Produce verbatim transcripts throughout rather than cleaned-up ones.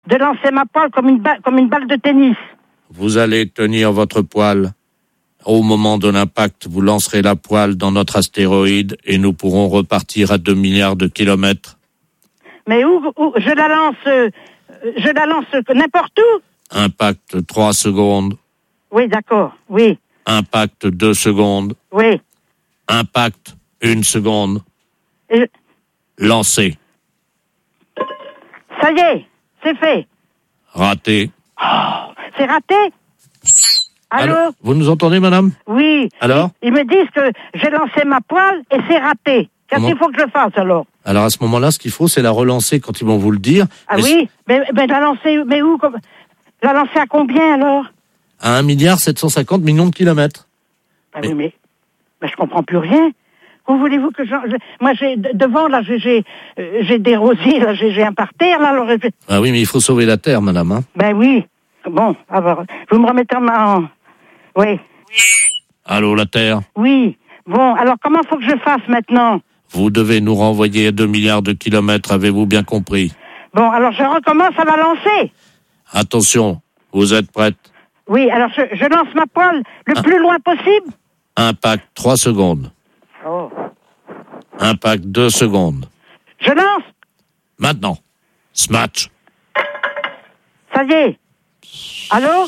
de lancer ma poêle comme une, ba- comme une balle de tennis. Vous allez tenir votre poêle. Au moment de l'impact, vous lancerez la poêle dans notre astéroïde et nous pourrons repartir à deux milliards de kilomètres. Mais où, où je la lance, euh, je la lance n'importe où. Impact trois secondes. Oui, d'accord, oui, Impact deux secondes. oui. Impact une seconde. Et je- Lancé. Ça y est, c'est fait. Raté. C'est raté. Allô, Allô, vous nous entendez, madame? Oui. Alors Ils, ils me disent que j'ai lancé ma poêle et c'est raté. Qu'est-ce Comment qu'il faut que je fasse alors? Alors à ce moment-là, ce qu'il faut, c'est la relancer quand ils vont vous le dire. Ah Mais oui, mais, mais la lancer, mais où comme, la lancer à combien alors? À un milliard sept cent cinquante millions de kilomètres. Ah Mais- oui, mais, mais je comprends plus rien. Où voulez-vous que je, je- moi j'ai de- devant là j'ai j'ai euh, j'ai des rosiers là j'ai j'ai un parterre là alors je- Ah oui, mais il faut sauver la Terre, madame. Hein. ben oui bon alors vous me remettez en main oui Allô, la Terre? oui bon alors comment faut que je fasse maintenant? Vous devez nous renvoyer à deux milliards de kilomètres, avez-vous bien compris? Bon alors je recommence à la lancer. Attention, vous êtes prête? Oui alors je, je lance ma poêle le Ah. plus loin possible. Impact trois secondes. Oh. Impact deux secondes. Je lance. Maintenant. Smash. Ça y est. Allô?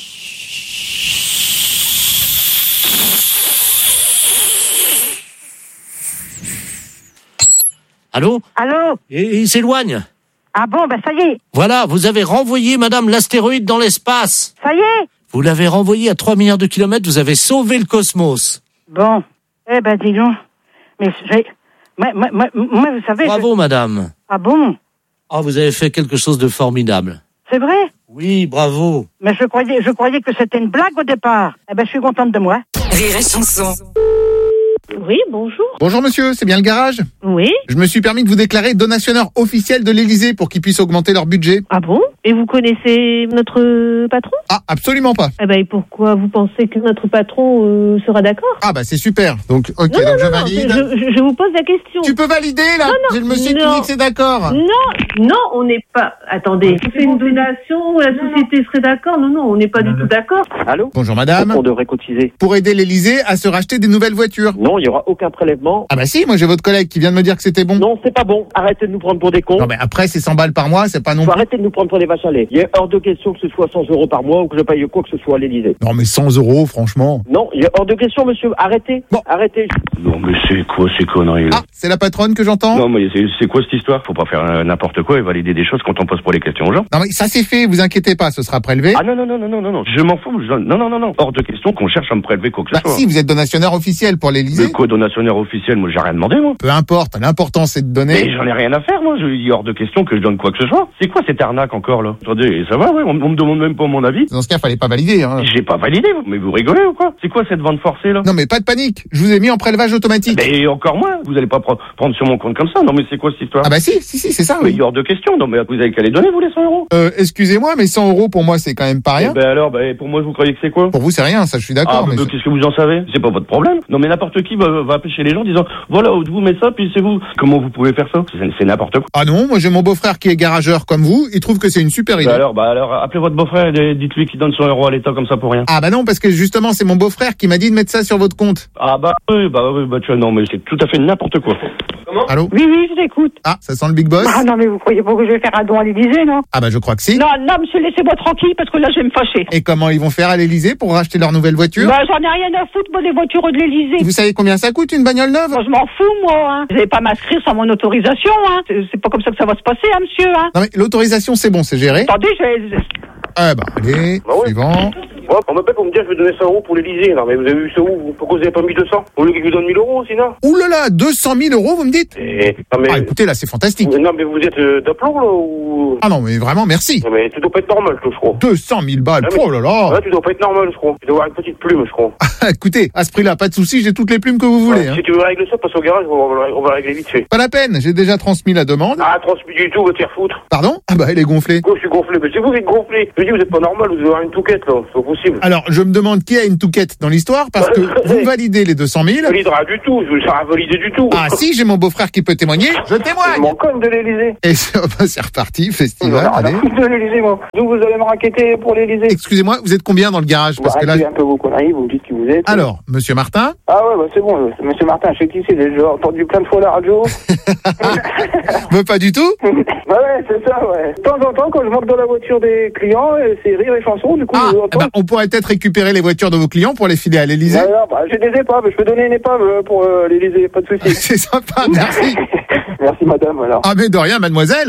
Allô? Allô? Et il s'éloigne. Ah bon ben ça y est. Voilà, vous avez renvoyé, madame, l'astéroïde dans l'espace. Ça y est. Vous l'avez renvoyé à trois milliards de kilomètres, vous avez sauvé le cosmos. Bon. Eh ben dis donc. Mais j'ai moi, moi, moi, moi, vous savez. Bravo, je- madame. Ah bon? Oh, vous avez fait quelque chose de formidable. C'est vrai? Oui, bravo. Mais je croyais, je croyais que c'était une blague au départ. Eh ben, je suis contente de moi. Rire et chanson. Oui, bonjour. Bonjour monsieur, c'est bien le garage? Oui. Je me suis permis de vous déclarer donationneur officiel de l'Élysée pour qu'ils puissent augmenter leur budget. Ah bon? Et vous connaissez notre patron? Ah, absolument pas. Eh ben, et pourquoi vous pensez que notre patron euh, sera d'accord? Ah bah c'est super. Donc ok, Non, non, donc je non, valide. je, je- je vous pose la question. Tu peux valider là? Non, non, Je me suis non. dit que c'est d'accord. Non, non, on n'est pas... Attendez, on fait une donation, la société serait d'accord? Non, non, on n'est pas du tout d'accord. Allô? Bonjour madame. On devrait cotiser. Pour aider l'Élysée à se racheter des nouvelles voitures. Non, il n'y aura aucun prélèvement. Ah bah si, moi j'ai votre collègue qui vient de me dire que c'était bon. Non, c'est pas bon. Arrêtez de nous prendre pour des cons. Non mais après c'est cent balles par mois, c'est pas non Faut plus. arrêter de nous prendre pour des vaches à lait. Il est hors de question que ce soit cent euros par mois ou que je paye quoi que ce soit à l'Élysée. Non mais cent euros franchement. Non, il est hors de question, monsieur. Arrêtez. Bon. Arrêtez. Non mais c'est quoi ces conneries là? Ah, c'est la patronne que j'entends? Non mais c'est, c'est quoi cette histoire? Faut pas faire euh, n'importe quoi et valider des choses quand on pose pour les questions aux gens. Non mais ça c'est fait, vous inquiétez pas, ce sera prélevé. Ah non non non non non non non, je m'en fous. je- Non non non non, hors de question qu'on cherche à me prélever quoi que ce Bah soit. si, vous êtes donationnaire officiel pour Le l'Élysée. co-donationnaire officiel, moi j'ai rien demandé moi. Peu importe, l'important c'est de Mais donner. j'en ai rien à faire moi. Je dis hors de question que je donne quoi que ce soit. C'est quoi cette arnaque encore là? Attendez, ça va ouais, on, on me demande même pas mon avis. Dans ce cas, fallait pas valider. Hein. J'ai pas validé. Mais vous rigolez ou quoi? C'est quoi cette vente forcée là? Non mais pas de panique, je vous ai mis en prélevage automatique. Mais encore moins. Vous allez pas pre- prendre sur mon compte comme ça. Non mais c'est quoi cette histoire? Ah bah si, si, si, c'est ça, Mais oui. hors de question. Non mais vous avez qu'à les donner vous les cent euros. Euh, excusez-moi, mais cent euros pour moi c'est quand même pas rien. Eh ben alors, ben pour moi vous croyez que c'est quoi? Pour vous c'est rien, ça je suis Ah, d'accord. mais mais c'est- qu'est-ce que vous en savez? C'est pas votre problème. Non, mais n'importe qui va, va appeler chez les gens en disant, voilà, je vous mets ça, puis c'est vous. Comment vous pouvez faire ça? C'est, c'est n'importe quoi. Ah non, moi j'ai mon beau-frère qui est garageur comme vous, il trouve que c'est une super idée. Bah alors, bah alors, appelez votre beau-frère et dites-lui qu'il donne cent euros à l'État comme ça pour rien. Ah bah non, parce que justement c'est mon beau-frère qui m'a dit de mettre ça sur votre compte. Ah bah oui, bah oui, bah tu vois, non, mais c'est tout à fait n'importe quoi. Allô? Oui, oui, je t'écoute. Ah, ça sent le big boss? Ah non, mais vous croyez pas que je vais faire un don à l'Élysée, non? Ah bah je crois que si. Non, non, monsieur, laissez-moi tranquille parce que là, je vais me fâcher. Et comment ils vont faire à l'Élysée pour racheter leur nouvelle voiture? Bah, j'en ai rien à foutre, moi, des voitures de l'Élysée. Vous savez combien ça coûte une bagnole neuve? Moi, je m'en fous, moi, hein. Vous n'allez pas m'inscrire sans mon autorisation, hein. C'est, c'est pas comme ça que ça va se passer, hein, monsieur, hein. Non mais l'autorisation c'est bon, c'est géré. Attendez, je vais... Ah bah allez, Bah ouais. suivant. Ouais, on m'appelle pour me dire que je vais donner cent euros pour l'Élysée. Non, mais vous avez vu ça où? Pourquoi vous avez pas mis deux cents? Au lieu que je vous donne mille euros, sinon? Ouh là là, deux cent mille euros vous me dites? Et, non, mais, Ah écoutez là c'est fantastique. non, mais vous êtes euh, d'aplomb, là, ou? Ah non mais vraiment merci. Non, mais tu dois pas être normal, je crois. deux cent mille balles, Ah, mais- oh là là. Ouais, tu dois pas être normal, je crois. Tu dois avoir une petite plume, je crois. Écoutez, à ce prix-là, pas de soucis, j'ai toutes les plumes que vous voulez. Ouais, Hein. Si tu veux régler ça, passe au garage, on va, on va le régler vite fait. Pas la peine, j'ai déjà transmis la demande. Ah, transmis du tout, va te faire foutre. Pardon? Ah bah elle est gonflée. Quoi, je suis gonflé? Mais c'est vous qui êtes gonflé. Je dis, vous êtes pas normal, vous devez avoir une touquette, là. C'est pas possible. possible. Alors, je me demande qui a une touquette dans l'histoire, parce que vous me validez les deux cent mille. Je validera du tout, je ne serai validé du tout. Ah si, j'ai mon beau-frère qui peut témoigner, je Je témoigne. m'en conne de l'Élysée. Et c'est bah, c'est reparti, festival, Voilà, allez. de l'Élysée, moi. Donc vous allez me raqueter pour l'Élysée. Excusez-moi, vous êtes combien dans le garage? Parce que là... Arrêtez un peu vos conneries, vous me dites qui vous êtes. Alors, monsieur Martin? Ah ouais, bah c'est bon, euh, monsieur Martin, je sais qui c'est, j'ai déjà entendu plein de fois la radio. Mais pas du tout? Bah ouais, c'est ça, ouais. De temps en temps, quand je monte dans la voiture des clients, euh, c'est rire et chanson, du coup, Ah, je vous eh entends. ben, on pourrait peut-être récupérer les voitures de vos clients pour les filer à l'Élysée. Ouais, non, bah, j'ai des épaves, je peux donner une épave euh, pour euh, l'Élysée, pas de soucis. C'est sympa, merci. Merci madame, alors. Ah mais de rien, mademoiselle.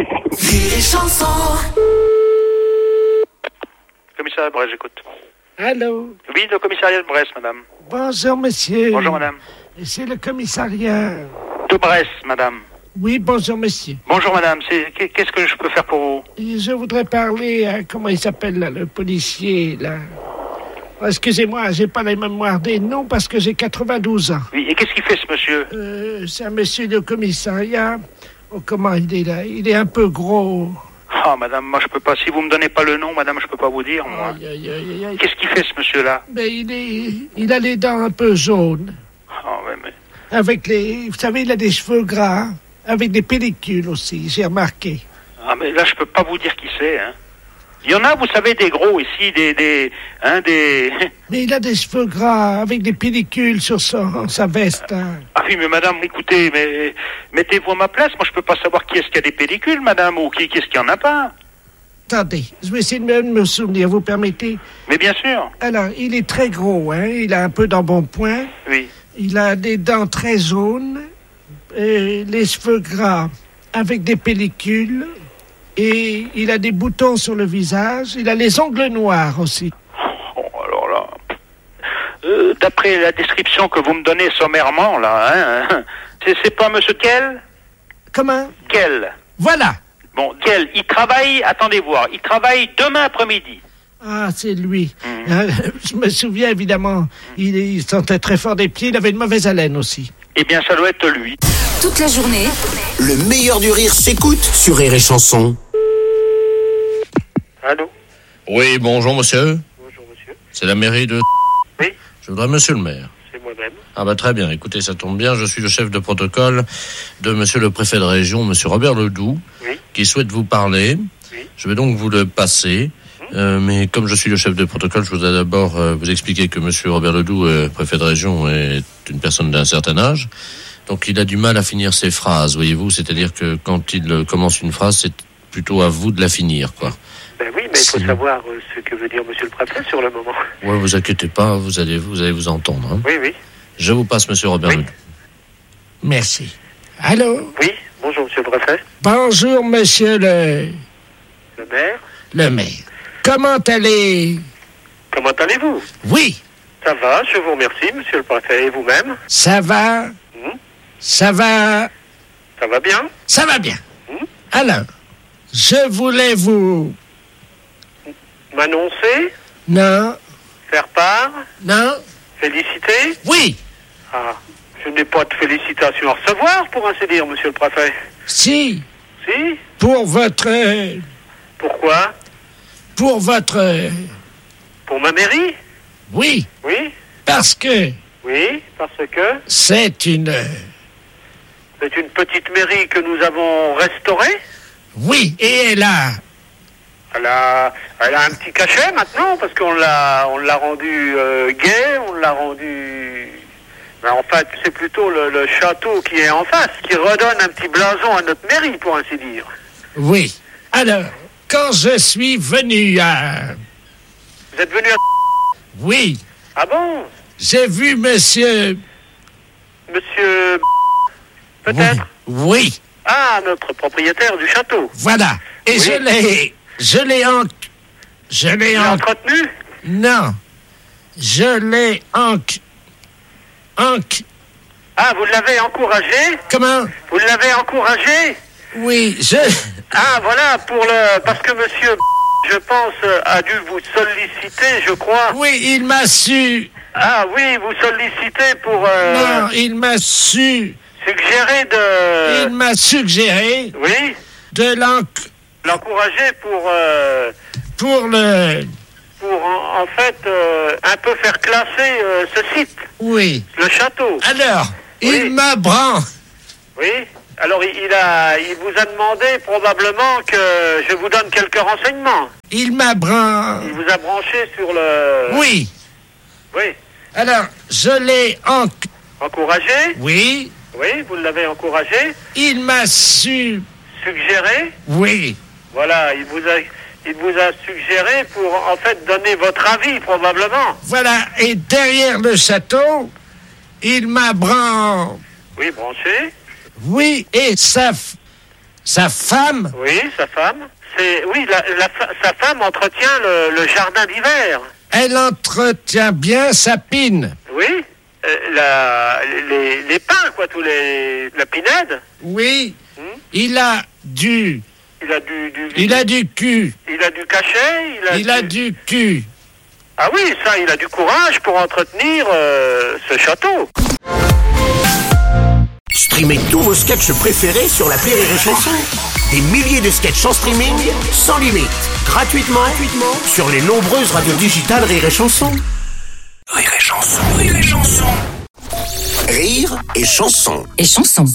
Commissariat de Brest, j'écoute. Allô? Oui, le commissariat de Brest, madame. Bonjour, monsieur. Bonjour, madame. C'est le commissariat. De Brest, madame. Oui, bonjour, monsieur. Bonjour, madame. C'est... Qu'est-ce que je peux faire pour vous? Je voudrais parler à, comment il s'appelle, là, le policier, là. Oh, excusez-moi, j'ai pas la mémoire des noms parce que j'ai quatre-vingt-douze ans. Oui, et qu'est-ce qu'il fait, ce monsieur? Euh, c'est un monsieur de commissariat. Oh, comment il est là? Il est un peu gros. Ah, madame, moi, je peux pas... Si vous me donnez pas le nom, madame, je peux pas vous dire, moi. Aïe, aïe, aïe, aïe. Qu'est-ce qu'il fait, ce monsieur-là? Mais il est, il a les dents un peu jaunes. Ah, ouais, mais... Avec les, vous savez, il a des cheveux gras. Avec des pellicules aussi, j'ai remarqué. Ah, mais là, je peux pas vous dire qui c'est, hein. Il y en a, vous savez, des gros ici, des... des hein, des... Mais il a des cheveux gras avec des pellicules sur son, sa veste. Hein. Ah oui, mais madame, écoutez, mais mettez-vous à ma place. Moi, je peux pas savoir qui est-ce qui a des pellicules, madame, ou qui, qui est-ce qui en a pas. Attendez, je vais essayer de me, me souvenir, vous permettez? Mais bien sûr. Alors, il est très gros, hein. Il a un peu d'embonpoint. Oui. Il a des dents très jaunes, et les cheveux gras avec des pellicules, et il a des boutons sur le visage. Il a les ongles noirs aussi. Oh, alors là... Euh, d'après la description que vous me donnez sommairement, là, hein, c'est, c'est pas monsieur Kell? Comment? Kell. Voilà. Bon, Kell, il travaille, attendez voir, il travaille demain après-midi. Ah, c'est lui. Mmh. Hein, je me souviens, évidemment, il, il sentait très fort des pieds, il avait une mauvaise haleine aussi. Eh bien, ça doit être lui. Toute la journée, le meilleur du rire s'écoute sur Rire et Chanson. Allô? Oui, bonjour monsieur. Bonjour, monsieur. C'est la mairie de... Oui. Je voudrais monsieur le maire. C'est moi-même. Ah bah très bien, écoutez, ça tombe bien, je suis le chef de protocole de monsieur le préfet de région, monsieur Robert Ledoux, Oui. qui souhaite vous parler. Oui. Je vais donc vous le passer. Euh, mais comme je suis le chef de protocole, je voudrais d'abord euh, vous expliquer que monsieur Robert Ledoux, euh, préfet de région, est une personne d'un certain âge. Donc il a du mal à finir ses phrases, voyez-vous. C'est-à-dire que quand il euh, commence une phrase, c'est plutôt à vous de la finir, quoi. Ben oui, mais il faut Si. savoir euh, ce que veut dire monsieur le préfet sur le moment. Ouais, vous inquiétez pas, vous allez vous allez vous entendre. Hein. Oui, oui. Je vous passe monsieur Robert Oui. Ledoux. Merci. Allô? Oui, bonjour monsieur le préfet. Bonjour, monsieur le, Le maire. le maire. Comment allez... Comment allez-vous? Oui, Ça va, je vous remercie, monsieur le préfet. Et vous-même? ça va. Hmm. Ça va. Ça va bien? Ça va bien. Hmm. Alors, je voulais vous... M'annoncer? Non, Faire part? non, Féliciter? oui, Ah, je n'ai pas de félicitations à recevoir, pour ainsi dire, monsieur le préfet. si, Si? pour votre... Pourquoi? Pour votre... Pour ma mairie? Oui, Oui? parce que Oui, parce que c'est une... c'est une petite mairie que nous avons restaurée. Oui, et elle a... Elle a, elle a un petit cachet maintenant, parce qu'on l'a, on l'a rendu euh, gai, on l'a rendu... Mais en fait, c'est plutôt le, le château qui est en face, qui redonne un petit blason à notre mairie, pour ainsi dire. Oui. Alors, quand je suis venu à... Vous êtes venu à... Oui, Ah bon? j'ai vu monsieur... Monsieur... Peut-être? Oui, Ah, notre propriétaire du château. voilà. Et Oui. je l'ai... Je l'ai en... Je l'ai Vous en... l'avez entretenu? Non. Je l'ai en... En... Ah, vous l'avez encouragé? Comment? Vous l'avez encouragé? Oui, je... Ah, voilà, pour le... Parce que monsieur, je pense, a dû vous solliciter, je crois. Oui, il m'a su... Ah oui, vous sollicitez pour... Euh, Non, il m'a su... suggérer de... Il m'a suggéré Oui, de l'en... l'encourager pour... Euh, Pour le... pour en, en fait euh, un peu faire classer euh, ce site. Oui. Le château. Alors, oui. il m'a bran. Oui. Alors il, il a, il vous a demandé probablement que je vous donne quelques renseignements. Il m'a bran. Il vous a branché sur le. Oui. Oui. Alors, je l'ai en... encouragé. Oui. Oui, vous l'avez encouragé. Il m'a su... Suggéré. Oui. Voilà, il vous a, il vous a suggéré pour en fait donner votre avis probablement. Voilà, et derrière le château, il m'a bran... Oui, branché. Oui, et sa, f- sa femme... Oui, sa femme. C'est, oui, la, la, sa femme entretient le, le jardin d'hiver. Elle entretient bien sa pine. Oui, euh, la, les, les pins, quoi, tous les... la pinède. Oui, Hmm. il a du... Il a du... du Il a du cul. Il a du cachet. Il a, Il a du cul. Ah oui, ça, il a du courage pour entretenir euh, ce château. Streamez tous vos sketchs préférés sur l'appli Rire et Chanson. Des milliers de sketchs en streaming, sans limite, gratuitement, gratuitement sur les nombreuses radios digitales Rire et Chanson. Rire et Chanson, Rire et Chanson. Rire et Chanson. Et chanson.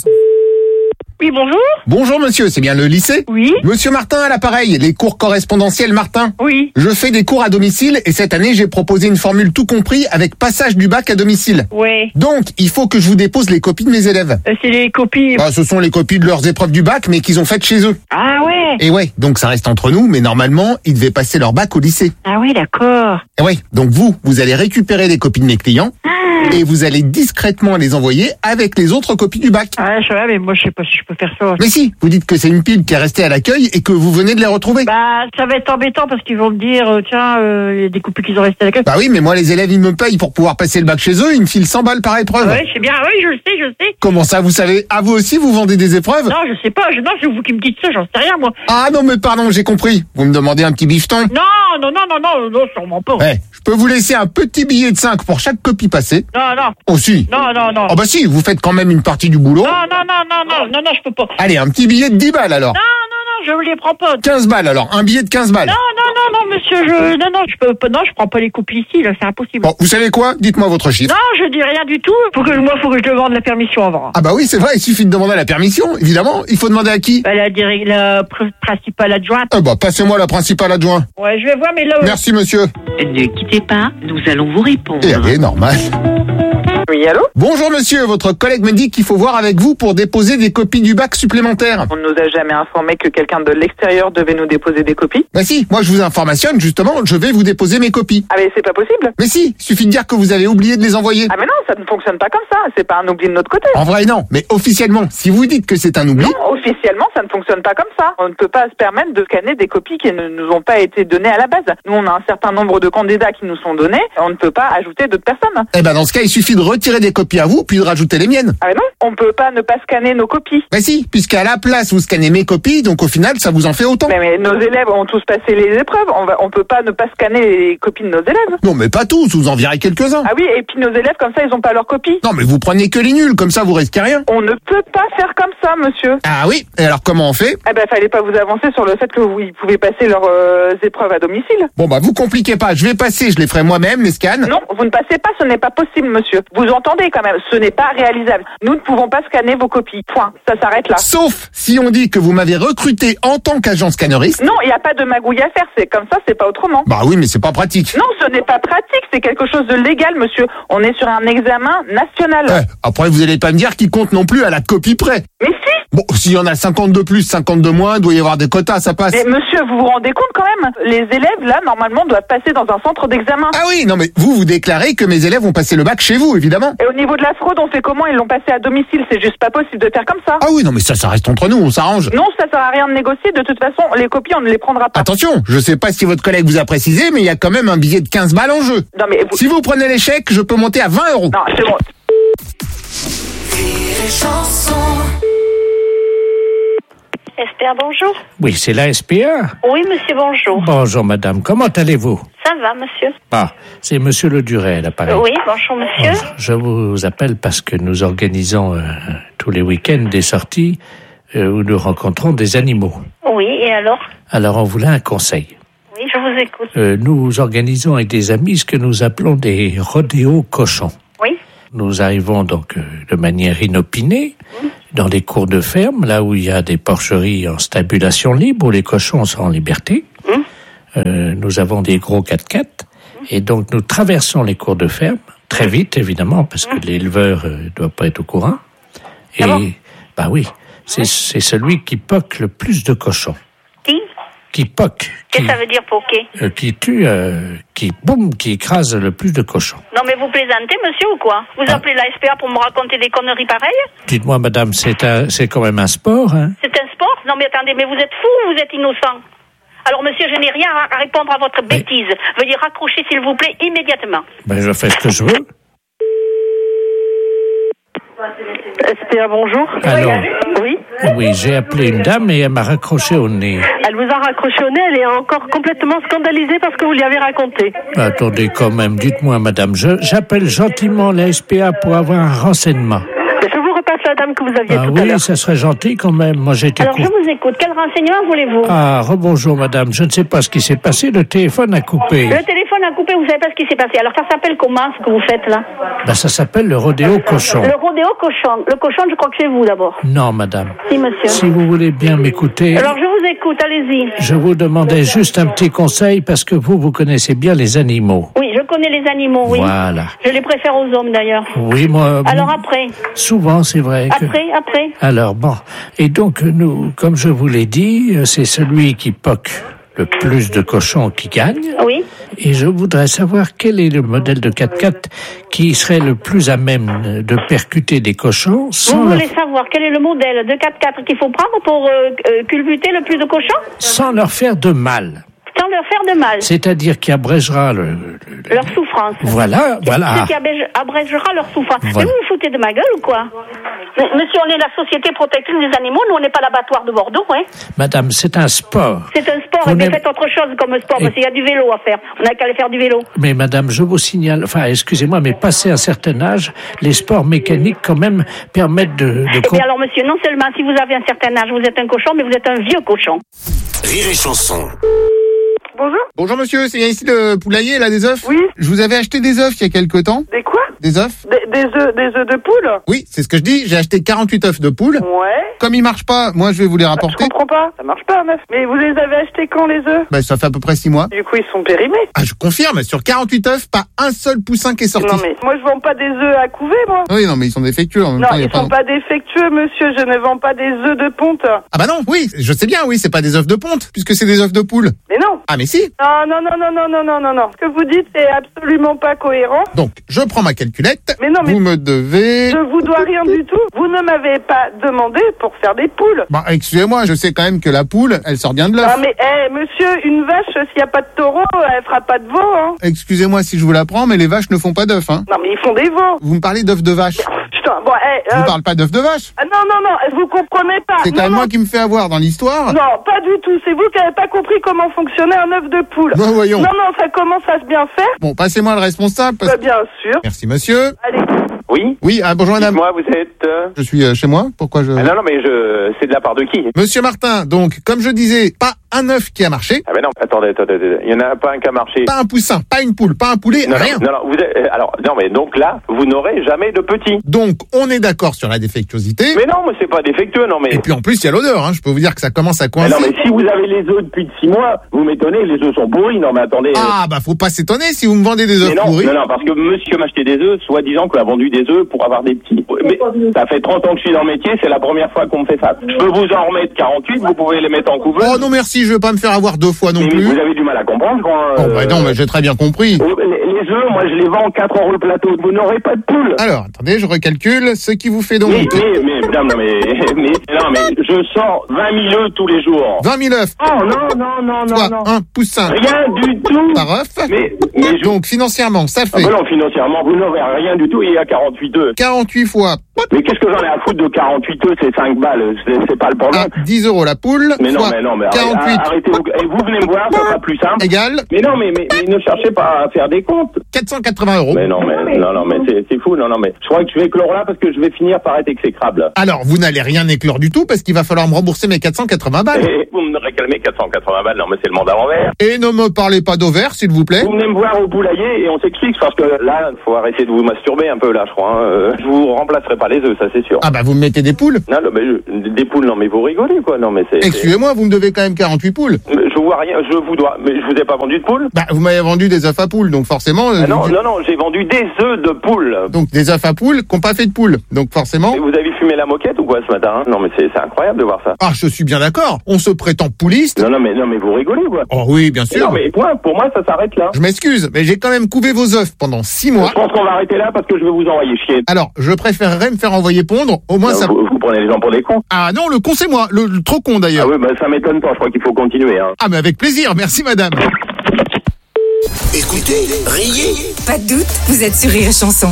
Oui, bonjour. Bonjour monsieur, c'est bien le lycée? Oui. Monsieur Martin à l'appareil, les cours correspondentiels Martin. Oui. Je fais des cours à domicile et cette année j'ai proposé une formule tout compris avec passage du bac à domicile. Ouais. Donc, il faut que je vous dépose les copies de mes élèves. Euh, c'est les copies. Bah, ce sont les copies de leurs épreuves du bac mais qu'ils ont faites chez eux. Ah ouais. Et ouais, donc ça reste entre nous, mais normalement, ils devaient passer leur bac au lycée. Ah oui, d'accord. Et ouais, donc vous, vous allez récupérer les copies de mes clients et vous allez discrètement les envoyer avec les autres copies du bac. Ah, je sais, mais moi, je sais pas si je peux faire ça. Mais si, vous dites que c'est une pile qui est restée à l'accueil et que vous venez de les retrouver. Bah, ça va être embêtant parce qu'ils vont me dire, euh, tiens, euh, il y a des copies qui sont restées à l'accueil. Bah oui, mais moi, les élèves, ils me payent pour pouvoir passer le bac chez eux, ils me filent cent balles par épreuve. Ouais, c'est bien. Oui, je le sais, je le sais. Comment ça, vous savez? Ah, vous aussi, vous vendez des épreuves? Non, je sais pas. Je, non, c'est vous qui me dites ça, j'en sais rien, moi. Ah non, mais pardon, j'ai compris. Vous me demandez un petit bifton? Non, non, non, non, non, non, sûrement pas. Ouais, je peux vous laisser un petit billet de cinq pour chaque copie passée. Non, non. Oh si. Non, non, non. Oh bah si, vous faites quand même une partie du boulot. Non, non, non, non, non, non, non, je peux pas. Allez, un petit billet de dix balles alors. Non, non, non, je ne les prends pas. quinze balles alors, un billet de quinze balles. Non, non, non, non, monsieur, je, non, non, je peux pas, non, je prends pas les copies ici, là, c'est impossible. Bon, vous savez quoi? Dites-moi votre chiffre. Non, je dis rien du tout. Faut que, moi, faut que je demande la permission avant. Ah bah oui, c'est vrai, il suffit de demander la permission, évidemment. Il faut demander à qui? Bah, la, direct, la pr- principale adjointe. Ah bah, passez-moi la principale adjointe. Ouais, je vais voir, mais là... Merci monsieur. Ne quittez pas, nous allons vous répondre. Et allez, normal. Oui, allô? Bonjour monsieur, votre collègue me dit qu'il faut voir avec vous pour déposer des copies du bac supplémentaires. On ne nous a jamais informé que quelqu'un de l'extérieur devait nous déposer des copies. Bah si, moi je vous informationne, justement, je vais vous déposer mes copies. Ah mais c'est pas possible. Mais si, il suffit de dire que vous avez oublié de les envoyer. Ah mais non, ça ne fonctionne pas comme ça, c'est pas un oubli de notre côté. En vrai non, mais officiellement, si vous dites que c'est un oubli... Non, officiellement, ça ne fonctionne pas comme ça. On ne peut pas se permettre de scanner des copies qui ne nous ont pas été données à la base. Nous, on a un certain nombre de candidats qui nous sont donnés, on ne peut pas ajouter d'autres personnes. Eh ben dans ce cas, il suffit de retirer des copies à vous, puis de rajouter les miennes. Ah mais non, on peut pas ne pas scanner nos copies. Bah si, puisqu'à la place, vous scannez mes copies, donc au final, ça vous en fait autant. Mais, mais nos élèves ont tous passé les épreuves, on va, on peut pas ne pas scanner les copies de nos élèves. Non, mais pas tous, vous en virez quelques-uns. Ah oui, et puis nos élèves, comme ça, ils ont pas leurs copies. Non, mais vous prenez que les nuls, comme ça, vous risquez rien. On ne peut pas faire comme ça, monsieur. Ah oui, et alors comment on fait? Eh ben, fallait pas vous avancer sur le fait que vous ils pouvaient passer leurs euh, épreuves à domicile. Bon bah, vous compliquez pas, je vais passer, je les ferai moi-même, les scans. Non, vous ne passez pas, ce n'est pas possible, monsieur. Vous entendez quand même, ce n'est pas réalisable. Nous ne pouvons pas scanner vos copies. Point. Ça s'arrête là. Sauf si on dit que vous m'avez recruté en tant qu'agent scanneriste. Non, il n'y a pas de magouille à faire, c'est comme ça, c'est pas autrement. Bah oui, mais c'est pas pratique. Non, ce n'est pas pratique, c'est quelque chose de légal, monsieur. On est sur un examen national. Ouais, après, vous allez pas me dire qu'il compte non plus à la copie près. Mais si! Bon, s'il y en a cinquante de plus, cinquante de moins, il doit y avoir des quotas, ça passe. Mais monsieur, vous vous rendez compte quand même? Les élèves, là, normalement, doivent passer dans un centre d'examen. Ah oui, non mais vous, vous déclarez que mes élèves ont passé le bac chez vous, évidemment. Et au niveau de la fraude, on fait comment? Ils l'ont passé à domicile, c'est juste pas possible de faire comme ça. Ah oui, non mais ça, ça reste entre nous, on s'arrange. Non, ça sert à rien de négocier, de toute façon, les copies, on ne les prendra pas. Attention, je sais pas si votre collègue vous a précisé, mais il y a quand même un billet de quinze balles en jeu. Non mais vous... Si vous prenez l'échec, je peux monter à vingt euros. Non, c'est bon. S P A, bonjour. Oui, c'est la S P A. Oui, monsieur, bonjour. Bonjour, madame. Comment allez-vous? Ça va, monsieur? Ah, c'est monsieur Le Duret, à l'appareil. Oui, bonjour, monsieur. Bonjour. Je vous appelle parce que nous organisons euh, tous les week-ends des sorties euh, où nous rencontrons des animaux. Oui, et alors? Alors, on voulait un conseil. Oui, je vous vous écoute. Euh, nous organisons avec des amis ce que nous appelons des rodéos cochons. Oui. Nous arrivons donc euh, de manière inopinée mmh. dans les cours de ferme, là où il y a des porcheries en stabulation libre, où les cochons sont en liberté. Mmh. Euh, nous avons des gros quatre-quatre, mmh. et donc nous traversons les cours de ferme, très vite évidemment, parce que mmh. l'éleveur ne euh, doit pas être au courant. Et, ah bon bah oui, c'est, c'est celui qui poque le plus de cochons. Qui Qui poque. Qu'est-ce que ça veut dire poquer euh, Qui tue, euh, qui boum, qui écrase le plus de cochons. Non mais vous plaisantez, monsieur, ou quoi? Vous ah. appelez la S P A pour me raconter des conneries pareilles? Dites-moi, madame, c'est, un, c'est quand même un sport, hein? C'est un sport? Non mais attendez, mais vous êtes fou ou vous êtes innocent? Alors monsieur, je n'ai rien à répondre à votre mais... bêtise. Veuillez raccrocher, s'il vous plaît, immédiatement. Ben, je fais ce que je veux. S P A, bonjour. Allô? Oui. Oui, j'ai appelé une dame et elle m'a raccroché au nez. Elle vous a raccroché au nez, elle est encore complètement scandalisée parce que vous lui avez raconté. Attendez quand même, dites-moi madame, je, j'appelle gentiment la S P A pour avoir un renseignement. Je vous repasse la dame que vous aviez ah, tout oui, à l'heure. Oui, ça serait gentil quand même. Moi, j'ai été Alors, court... je vous écoute. Quel renseignement voulez-vous? Ah, rebonjour, madame. Je ne sais pas ce qui s'est passé. Le téléphone a coupé. Le téléphone a coupé. Vous savez pas ce qui s'est passé. Alors, ça s'appelle comment, ce que vous faites, là? Ben, ça s'appelle le rodéo cochon. Le rodéo cochon. Le cochon, je crois que c'est vous, d'abord. Non, madame. Si, monsieur. Si vous voulez bien m'écouter. Alors, je vous écoute. Allez-y. Je vous demandais juste un petit conseil parce que vous, vous connaissez bien les animaux. Oui, je connais les animaux, oui. Voilà. Je les préfère aux hommes, d'ailleurs. Oui, moi... Alors, après? Souvent, c'est vrai. Que... Après, après. Alors, bon. Et donc, nous, comme je vous l'ai dit, c'est celui qui poque le plus de cochons qui gagne. Oui. Et je voudrais savoir quel est le modèle de quatre-quatre qui serait le plus à même de percuter des cochons sans... Vous voulez leur... savoir quel est le modèle de quatre-quatre qu'il faut prendre pour euh, euh, culbuter le plus de cochons? Sans leur faire de mal. Sans leur faire de mal. C'est-à-dire qui abrégera le, le, le... leur souffrance. Voilà, voilà. Ce qui abrégera leur souffrance. Voilà. Mais vous vous foutez de ma gueule ou quoi? Monsieur, on est la Société protectrice des animaux, nous on n'est pas l'abattoir de Bordeaux, hein. Madame, c'est un sport. C'est un sport, mais est... faites autre chose comme sport, et... parce qu'il y a du vélo à faire. On n'a qu'à aller faire du vélo. Mais madame, je vous signale, enfin, excusez-moi, mais passé un certain âge, les sports mécaniques quand même permettent de... de... Eh bien alors monsieur, non seulement si vous avez un certain âge, vous êtes un cochon, mais vous êtes un vieux cochon. Rire et chanson. Bonjour. Bonjour monsieur, c'est bien ici le poulailler, là, des œufs? Oui. Je vous avais acheté des œufs il y a quelque temps. Des quoi? Des œufs. Des, des œufs, des œufs de poule? Oui, c'est ce que je dis, j'ai acheté quarante-huit œufs de poule. Ouais. Comme ils marchent pas, moi je vais vous les rapporter. Bah, je comprends pas, ça marche pas un œuf. Mais vous les avez achetés quand les œufs? Bah ça fait à peu près six mois. Du coup ils sont périmés. Ah je confirme, sur quarante-huit œufs, pas un seul poussin qui est sorti. Non mais moi je vends pas des œufs à couver moi. Oui non mais ils sont défectueux en même non, temps. Non ils sont pas... pas défectueux monsieur, je ne vends pas des œufs de ponte. Ah bah non, oui, je sais bien, oui, c'est pas des œufs de ponte, puisque c'est des œufs de poule. Mais non. Ah mais si. Non non non non non non non non non. Ce que vous dites c'est absolument pas cohérent. Donc je prends ma calculette. Mais non mais vous me devez. Je vous dois rien du tout. Vous ne m'avez pas demandé pour faire des poules. Bah excusez-moi, je sais quand même que la poule, elle sort bien de l'œuf. Ah mais hey, monsieur, une vache, s'il n'y a pas de taureau, elle fera pas de veau, hein. Excusez-moi si je vous l'apprends, mais les vaches ne font pas d'œufs, hein. Non mais ils font des veaux. Vous me parlez d'œufs de vache. Putain, bon, hey, Je euh... vous parle pas d'œufs de vache. Ah, non, non, non, vous comprenez pas. C'est quand même moi qui me fais avoir dans l'histoire. Non, pas du tout. C'est vous qui n'avez pas compris comment fonctionnait un œuf de poule. Bah voyons. Non, non, ça commence à se bien faire. Bon, passez-moi le responsable. Parce... Bah, bien sûr. Merci monsieur. Allez. Oui. Oui, ah, bonjour madame. Moi, vous êtes. Euh... Je suis euh, chez moi. Pourquoi je. Ah, non, non, mais je. C'est de la part de qui? Monsieur Martin. Donc, comme je disais, pas un œuf qui a marché. Ah ben non. Attendez, attendez, attendez. Il y en a pas un qui a marché. Pas un poussin, pas une poule, pas un poulet, non, rien. Non, non, non, vous êtes... alors non, mais donc là, vous n'aurez jamais de petits. Donc, on est d'accord sur la défectuosité. Mais non, mais c'est pas défectueux, non mais. Et puis en plus, il y a l'odeur. Hein. Je peux vous dire que ça commence à coincer. Mais non, mais si vous avez les œufs depuis de six mois, vous m'étonnez, les œufs sont pourris. Non, mais attendez. Ah bah faut pas s'étonner si vous me vendez des œufs non, pourris. Non, non, parce que monsieur m'achetait des œufs, soi-disant qu'il a vendu des œufs pour avoir des petits. Mais ça fait trente ans que je suis dans le métier, c'est la première fois qu'on me fait ça. Je peux vous en remettre quarante-huit, vous pouvez les mettre en couveuse. Oh non merci, je veux pas me faire avoir deux fois non mais plus. Vous avez du mal à comprendre quand. Oh bah non, mais j'ai très bien compris. Les, les œufs, moi je les vends quatre euros le plateau. Vous n'aurez pas de poule. Alors, attendez, je recalcule. Ce qui vous fait donc. Mais, mais, mais, non, non, mais, mais, non, mais je sors vingt mille œufs tous les jours. vingt mille œufs. Oh non, non, non, non, Soit non. un poussin. Rien du tout. Par œuf. Mais, mais je... Donc, financièrement, ça fait. Ah ben non, financièrement, vous n'aurez rien du tout et il y a quarante-huit œufs. quarante-huit fois. Mais qu'est-ce que j'en ai à foutre de quarante-huit œufs, c'est cinq balles, c'est, c'est pas le problème. Ah, dix euros la poule. Mais non, mais non, mais quarante-huit. arrêtez, vous, et vous venez me voir, ça sera plus simple. Égal. Mais non, mais, mais, mais ne cherchez pas à faire des comptes. trente. quatre cent quatre-vingts euros. Mais non, mais, non, non, mais c'est, c'est fou, non, non, mais je crois que je vais éclore là parce que je vais finir par être exécrable. Alors, vous n'allez rien éclore du tout parce qu'il va falloir me rembourser mes quatre cent quatre-vingts balles. Et vous me réclamez quatre cent quatre-vingts balles, non, mais c'est le monde à l'envers. Et ne me parlez pas d'ovaire, s'il vous plaît. Vous venez me voir au poulailler et on s'explique parce que là, faut arrêter de vous masturber un peu là, je crois. Hein. Euh, je vous remplacerai pas les œufs, ça c'est sûr. Ah bah vous me mettez des poules. Non, non mais je, des poules, non mais vous rigolez quoi, non mais c'est. Excusez-moi, vous me devez quand même quarante-huit poules. Je vois rien, je vous dois, mais je vous ai pas vendu de poules. Bah vous m'avez vendu des œufs à poules, donc forcément. Ah non, vous... non, non, j'ai vendu des œufs de poules. Donc des œufs à poules qui n'ont pas fait de poules, donc forcément. Et vous avez fumé la moquette ou quoi ce matin hein? Non mais c'est, c'est incroyable de voir ça. Ah je suis bien d'accord. On se prétend pouliste. Non non mais non mais vous rigolez quoi. Oh oui bien sûr. Non mais point, pour moi ça s'arrête là. Je m'excuse, mais j'ai quand même couvé vos œufs pendant six mois. Je pense qu'on va arrêter là parce que je vais vous envoyer chier. Alors je préférerais me faire envoyer pondre. Au moins non, ça. Vous, vous prenez les gens pour des cons. Ah non le con c'est moi, le, le trop con d'ailleurs. Ah oui bah ça m'étonne pas. Je crois qu'il faut continuer. Hein. Ah mais avec plaisir, merci madame. Écoutez, riez. Pas de doute, vous êtes sur Rire et Chanson.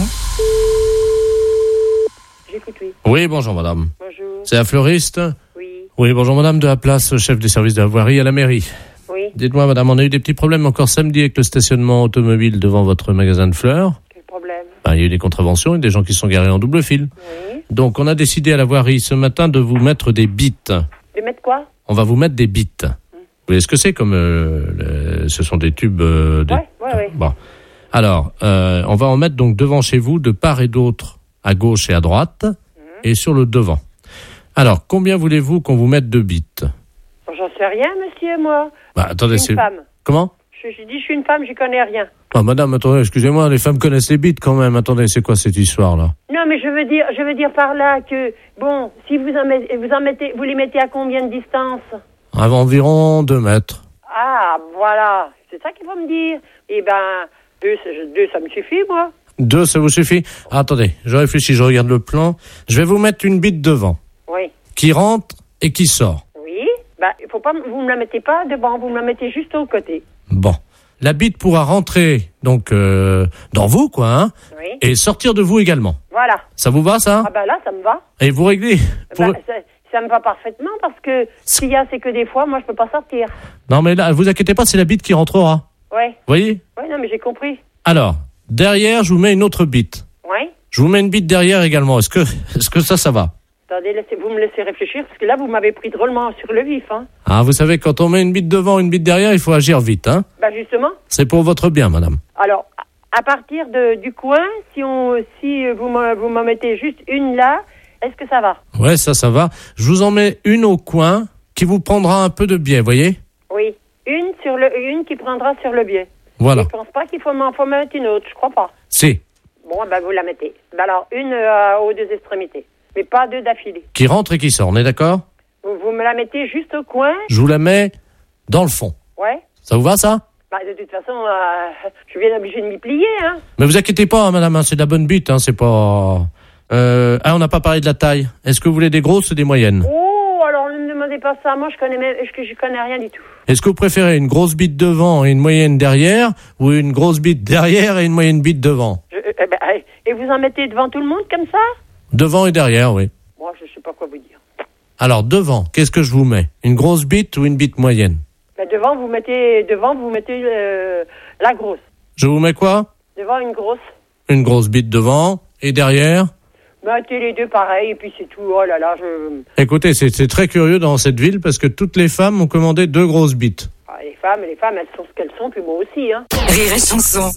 J'écoute, oui. Oui, bonjour madame. Bonjour. C'est la fleuriste? Oui. Oui, bonjour madame, de la place, chef des services de la voirie à la mairie. Oui. Dites-moi madame, on a eu des petits problèmes encore samedi avec le stationnement automobile devant votre magasin de fleurs. Quel problème? Ben, il y a eu des contraventions et des gens qui sont garés en double fil. Oui. Donc on a décidé à la voirie ce matin de vous mettre des bites. De mettre quoi? On va vous mettre des bites. Hum. Vous voyez ce que c'est comme... Euh, le, ce sont des tubes... Euh, des... Ouais, ouais, ouais. Bon. Alors, euh, on va en mettre donc devant chez vous, de part et d'autre, à gauche et à droite, mmh. et sur le devant. Alors, combien voulez-vous qu'on vous mette de bites? J'en sais rien, monsieur, moi. Bah, attendez, je suis une c'est... femme. Comment? Je, je dis, je suis une femme, j'y connais rien. Ah, madame, attendez, excusez-moi, les femmes connaissent les bites quand même. Attendez, c'est quoi cette histoire-là? Non, mais je veux dire, je veux dire par là que, bon, si vous en mettez, vous en mettez, vous les mettez à combien de distance? À environ deux mètres. Ah, voilà. C'est ça qu'il faut me dire. Eh ben, deux, deux, ça me suffit, moi. Deux, ça vous suffit? Ah, attendez, je réfléchis, je regarde le plan. Je vais vous mettre une bite devant. Oui. Qui rentre et qui sort. Oui. Bah, il faut pas, vous me la mettez pas devant, vous me la mettez juste au côté. Bon. La bite pourra rentrer, donc, euh, dans vous, quoi, hein. Oui. Et sortir de vous également. Voilà. Ça vous va, ça? Ah, bah là, ça me va. Et vous réglez? Pour... Bah, ça, ça me va parfaitement parce que s'il y a, c'est que des fois, moi, je peux pas sortir. Non, mais là, vous inquiétez pas, c'est la bite qui rentrera. Ouais. Vous voyez? Ouais, non, mais j'ai compris. Alors, derrière, je vous mets une autre bite. Ouais. Je vous mets une bite derrière également. Est-ce que, est-ce que ça, ça va? Attendez, laissez, vous me laissez réfléchir parce que là, vous m'avez pris drôlement sur le vif, hein. Ah, vous savez, quand on met une bite devant, une bite derrière, il faut agir vite, hein. Bah, justement. C'est pour votre bien, madame. Alors, à partir de, du coin, si on, si vous m'en, vous m'en mettez juste une là, est-ce que ça va? Ouais, ça, ça va. Je vous en mets une au coin qui vous prendra un peu de biais, voyez? Oui. Une sur le, une qui prendra sur le biais. Voilà. Je pense pas qu'il faut m'en faut mettre une autre, je crois pas. Si. Bon, ben, vous la mettez. Ben alors, une euh, aux deux extrémités. Mais pas deux d'affilée. Qui rentre et qui sort, on est d'accord? Vous, vous me la mettez juste au coin? Je vous la mets dans le fond. Ouais. Ça vous va, ça? Bah, de toute façon, euh, je suis bien obligée de m'y plier, hein. Mais vous inquiétez pas, hein, madame, hein, c'est de la bonne bite, hein, c'est pas... Euh, ah, on n'a pas parlé de la taille. Est-ce que vous voulez des grosses ou des moyennes? Oh, alors ne me demandez pas ça. Moi, je connais même, je, je connais rien du tout. Est-ce que vous préférez une grosse bite devant et une moyenne derrière, ou une grosse bite derrière et une moyenne bite devant? Je, euh, ben, et vous en mettez devant tout le monde comme ça? Devant et derrière, oui. Moi, je sais pas quoi vous dire. Alors, devant, qu'est-ce que je vous mets? Une grosse bite ou une bite moyenne? Ben, devant, vous mettez, devant, vous mettez euh, la grosse. Je vous mets quoi? Devant, une grosse. Une grosse bite devant et derrière? Mettez les deux pareil, et puis c'est tout. Oh là là, je... Écoutez, c'est, c'est très curieux dans cette ville parce que toutes les femmes ont commandé deux grosses bites. Ah, les femmes, les femmes, elles sont ce qu'elles sont, puis moi aussi, hein. Rire et Chanson.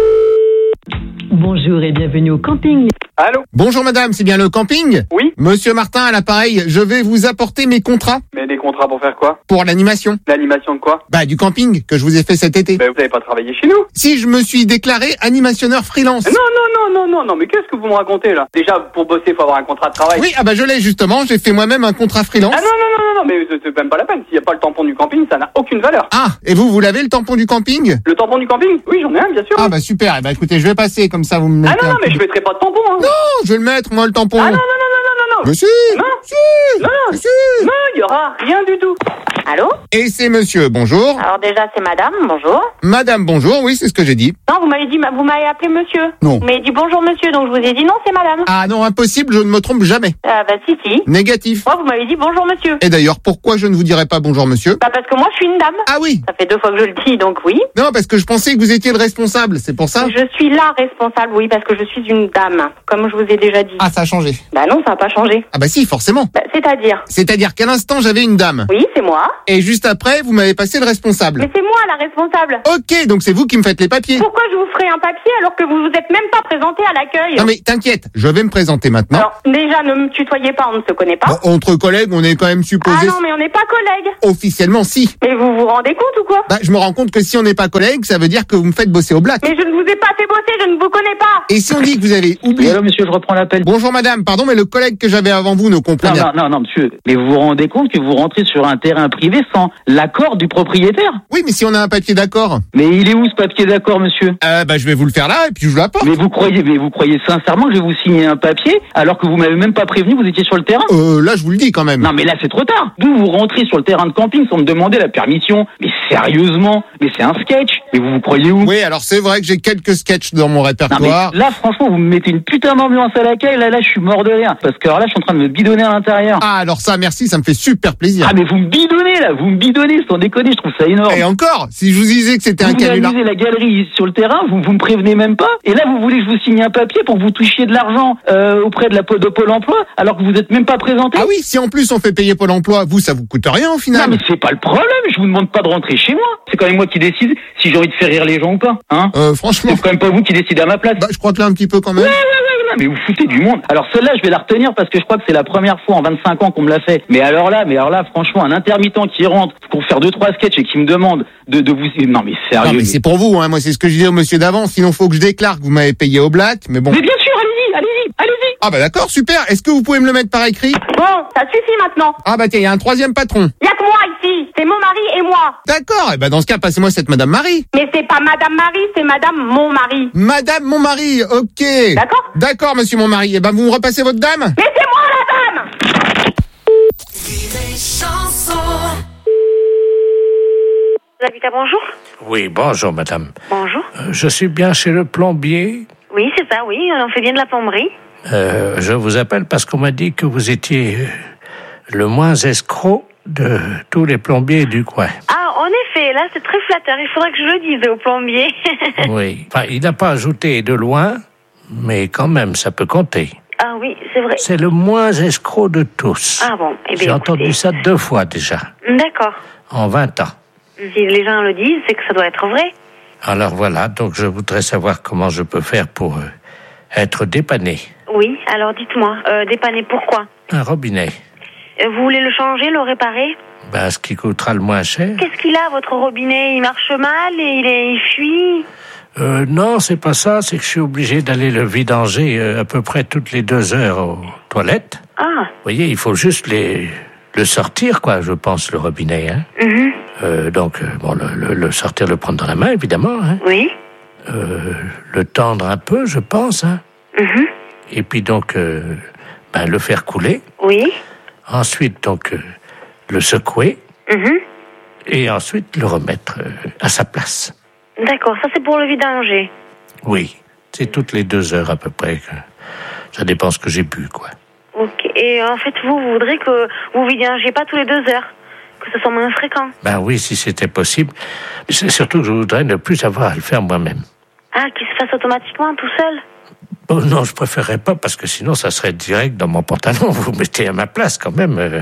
Bonjour et bienvenue au camping. Allô? Bonjour madame, c'est bien le camping? Oui. Monsieur Martin à l'appareil, je vais vous apporter mes contrats. Mais des contrats pour faire quoi? Pour l'animation. L'animation de quoi? Bah du camping que je vous ai fait cet été. Ben vous avez pas travaillé chez nous? Si, je me suis déclaré animationneur freelance. Non, non, non, non, non, non, mais qu'est-ce que vous me racontez là? Déjà, pour bosser, il faut avoir un contrat de travail. Oui, ah bah je l'ai justement, j'ai fait moi-même un contrat freelance. Ah non, non, non, non, non, mais c'est même pas la peine. S'il n'y a pas le tampon du camping, ça n'a aucune valeur. Ah, et vous, vous l'avez le tampon du camping? Le tampon du camping? Oui, j'en ai un, bien sûr. Ah bah super, eh bah écoutez, je vais passer, comme ça vous me mettez... Ah non, non, mais je mettrai pas de tampon, hein. Non, je vais le mettre, moi, le tampon. Ah non, non, non, non, non, non. Mais si. Non. Si. Non. Mais si. Non, il y aura rien du tout. Allô? Et c'est monsieur, bonjour. Alors déjà, c'est madame, bonjour. Madame, bonjour, oui, c'est ce que j'ai dit. Non, vous m'avez dit, vous m'avez appelé monsieur. Non. Vous m'avez dit bonjour monsieur, donc je vous ai dit non, c'est madame. Ah non, impossible, je ne me trompe jamais. Ah bah si, si. Négatif. Moi, vous m'avez dit bonjour monsieur. Et d'ailleurs, pourquoi je ne vous dirais pas bonjour monsieur? Bah parce que moi, je suis une dame. Ah oui. Ça fait deux fois que je le dis, donc oui. Non, parce que je pensais que vous étiez le responsable, c'est pour ça. Je suis la responsable, oui, parce que je suis une dame, comme je vous ai déjà dit. Ah, ça a changé. Bah non, ça n'a pas changé. Ah bah si, forcément. Bah, c'est-à-dire? C'est-à-dire qu'à l'instant, j'avais une dame. Oui, c'est moi. Et juste après, vous m'avez passé le responsable. Mais c'est moi la responsable. Ok, donc c'est vous qui me faites les papiers. Pourquoi je vous ferai un papier alors que vous vous êtes même pas présenté à l'accueil? Non mais t'inquiète, je vais me présenter maintenant. Alors déjà, ne me tutoyez pas, on ne se connaît pas. Bon, entre collègues, on est quand même supposé... Ah non, mais on n'est pas collègues. Officiellement, si. Mais vous vous rendez compte ou quoi? Bah, je me rends compte que si on n'est pas collègues, ça veut dire que vous me faites bosser au black. Mais je ne vous ai pas fait bosser, je ne vous connais pas. Et si on dit que vous avez oublié... Allô, monsieur, je reprends l'appel. Bonjour madame, pardon, mais le collègue que j'avais avant vous ne comprend Non, rien. non, non, non, monsieur. Mais vous vous rendez compte que vous rentrez sur un terrain privé sans l'accord du propriétaire? Oui, mais si on a un papier d'accord... Mais il est où ce papier d'accord, monsieur? Euh, bah, je vais vous le faire là, et puis je vous l'apporte. Mais vous croyez, mais vous croyez sincèrement que je vais vous signer un papier alors que vous m'avez même pas prévenu, vous étiez sur le terrain? Euh, là, je vous le dis quand même. Non, mais là, c'est trop tard. D'où vous rentrez sur le terrain de camping sans me demander la permission? Mais sérieusement? Mais c'est un sketch. Mais vous vous croyez où? Oui, alors c'est vrai que j'ai quelques sketchs dans mon répertoire. Non, mais là, franchement, vous me mettez une putain d'ambiance à l'accueil. Là, là, je suis mort de rire. Parce que alors là, je suis en train de me bidonner à l'intérieur. Ah, alors ça, merci, ça me fait super plaisir. Ah, mais vous me bidonnez, là. Vous me bidonnez, sans déconner, je trouve ça énorme. Et encore, si je vous disais que c'était un Vous canular... amusez la galerie sur le terrain, vous vous me prévenez même pas. Et là, vous voulez que je vous signe un papier pour que vous touchiez de l'argent euh, auprès de la de Pôle emploi, alors que vous êtes même pas présenté. Ah oui, si en plus on fait payer Pôle emploi, vous, ça vous coûte rien au final. Non, mais c'est pas le problème. Je vous demande pas de rentrer chez moi. C'est quand même moi qui décide si j'ai envie de faire rire les gens ou pas. Hein euh, franchement. C'est quand même pas vous qui décidez à ma place. Bah, je crois que là, un petit peu quand même. Ouais, ouais, ouais, ouais, mais vous foutez du monde. Alors celle-là, je vais la retenir parce que je crois que c'est la première fois en vingt-cinq ans qu'on me l'a fait. Mais alors là, mais alors là, franchement, un intermittent qui rentre pour faire deux, trois sketchs et qui me demande de, de vous... Non, mais sérieux. Non, mais c'est pour vous, hein. Moi, c'est ce que je disais au monsieur d'avant. Sinon, faut que je déclare que vous m'avez payé au black, mais bon. Mais bien sûr, allez-y, allez-y, allez-y. Ah bah d'accord, super. Est-ce que vous pouvez me le mettre par écrit? Bon, ça suffit maintenant. Ah bah tiens, il y a un troisième patron. Il y a que moi ici. C'est mon mari et moi. D'accord. Et bah dans ce cas, passez-moi cette Madame Marie. Mais c'est pas Madame Marie, c'est Madame mon mari. Madame mon mari, ok. D'accord. D'accord, monsieur mon mari. Et ben vous me repassez votre dame? Mais c'est moi la dame. L'habitat, bonjour. Oui, bonjour madame. Bonjour. Euh, je suis bien chez le plombier. Oui, c'est ça, oui, on fait bien de la plomberie. Euh, je vous appelle parce qu'on m'a dit que vous étiez euh, le moins escroc de tous les plombiers du coin. Ah, en effet, là, c'est très flatteur. Il faudrait que je le dise au plombier. Oui. Enfin, il n'a pas ajouté de loin, mais quand même, ça peut compter. Ah oui, c'est vrai. C'est le moins escroc de tous. Ah bon, eh bien, J'ai entendu écoutez. ça deux fois déjà, D'accord. en vingt ans. Si les gens le disent, c'est que ça doit être vrai. Alors voilà, donc je voudrais savoir comment je peux faire pour euh, être dépanné. Oui, alors dites-moi, euh, dépanner pourquoi? Un robinet, Euh, Vous voulez le changer, le réparer? ben, ce qui coûtera le moins cher. Qu'est-ce qu'il a, votre robinet? Il marche mal et il, est, il fuit? Euh, non, c'est pas ça, c'est que je suis obligé d'aller le vidanger euh, à peu près toutes les deux heures aux toilettes. Ah. Vous voyez, il faut juste les, le sortir, quoi, je pense, le robinet. Hein. Mhm. Euh, donc, euh, bon, le, le, le sortir, le prendre dans la main, évidemment. Hein. Oui. Euh, le tendre un peu, je pense. Hein. Mhm. Et puis donc, euh, ben, le faire couler. Oui. Ensuite, donc, euh, le secouer. Mhm. Et ensuite, le remettre euh, à sa place. D'accord, ça c'est pour le vidanger. Oui, c'est toutes les deux heures à peu près. Que ça dépend ce que j'ai bu, quoi. Ok. Et en fait, vous, vous voudrez que vous vidangez pas tous les deux heures, que ce soit moins fréquent. Ben oui, si c'était possible. Mais c'est surtout que je voudrais ne plus avoir à le faire moi-même. Ah, qu'il se fasse automatiquement, tout seul. Oh non, je préférerais pas, parce que sinon, ça serait direct dans mon pantalon. Vous mettez à ma place, quand même. Euh,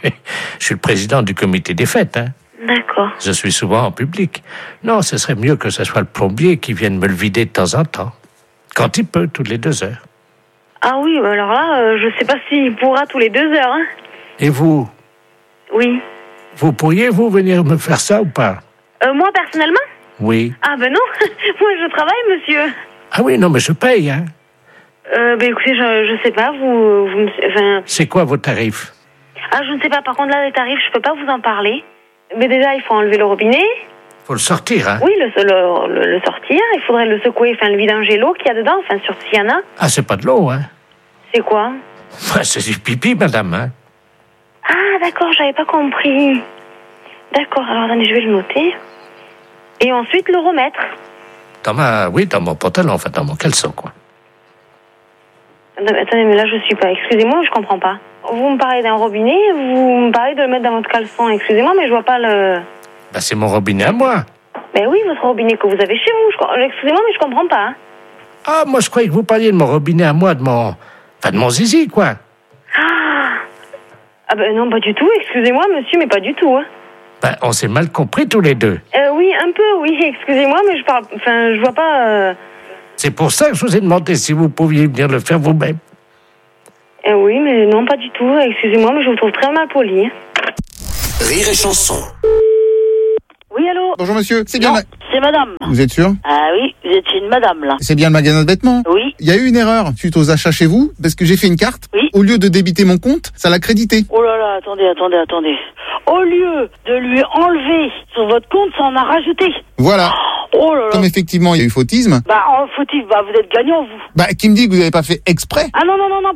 je suis le président du comité des fêtes, hein. D'accord. Je suis souvent en public. Non, ce serait mieux que ce soit le plombier qui vienne me le vider de temps en temps. Quand il peut, toutes les deux heures. Ah oui, bah alors là, euh, je sais pas s'il pourra tous les deux heures, hein. Et vous, Oui. vous pourriez, vous, venir me faire ça ou pas? Euh, moi, personnellement? Oui. Ah ben non, moi je travaille, monsieur. Ah oui, non, mais je paye, hein. Euh, ben écoutez, je, je sais pas, vous... vous me- enfin... C'est quoi vos tarifs? Ah, je ne sais pas, par contre, là, les tarifs, je peux pas vous en parler. Mais déjà, il faut enlever le robinet. Faut le sortir, hein. Oui, le, le, le, le sortir. Il faudrait le secouer, enfin, le vidanger l'eau qu'il y a dedans, enfin, surtout s'il y en a. Ah, c'est pas de l'eau, hein. C'est quoi? Enfin, c'est du pipi, madame, hein. Ah, d'accord, j'avais pas compris. D'accord, alors attendez, je vais le noter. Et ensuite le remettre. Dans ma... Oui, dans mon pantalon, enfin, dans mon caleçon, quoi. Non, mais attendez, mais là, je suis pas... Excusez-moi, je comprends pas. Vous me parlez d'un robinet, vous me parlez de le mettre dans votre caleçon. Excusez-moi, mais je vois pas le... Ben, c'est mon robinet à moi. Ben oui, votre robinet que vous avez chez vous. Je... Excusez-moi, mais je comprends pas. Hein. Ah, moi, je croyais que vous parliez de mon robinet à moi, de mon... Enfin, de mon zizi, quoi. Ah, ah ben non, pas du tout. Excusez-moi, monsieur, mais pas du tout, hein. Ben, on s'est mal compris tous les deux. Euh, oui, un peu, oui. Excusez-moi, mais je parle... Enfin, je vois pas... Euh... C'est pour ça que je vous ai demandé si vous pouviez venir le faire vous-même. Euh, oui, mais non, pas du tout. Excusez-moi, mais je vous trouve très mal poli. Rire et chanson. Oui, allô? Bonjour monsieur, c'est bien... Non, ma- c'est madame. Vous êtes sûr? Ah oui, vous êtes chez une madame, là. C'est bien le magasin de vêtements? Oui. Il y a eu une erreur suite aux achats chez vous, parce que j'ai fait une carte. Oui. Au lieu de débiter mon compte, ça l'a crédité. Oh là là, attendez, attendez, attendez. Au lieu de lui enlever sur votre compte, ça en a rajouté. Voilà. Oh là là. Comme effectivement il y a eu fautisme, Bah, en fautif, bah, vous êtes gagnant, vous. bah qui me dit que vous n'avez pas fait exprès? Ah non, non, non, non.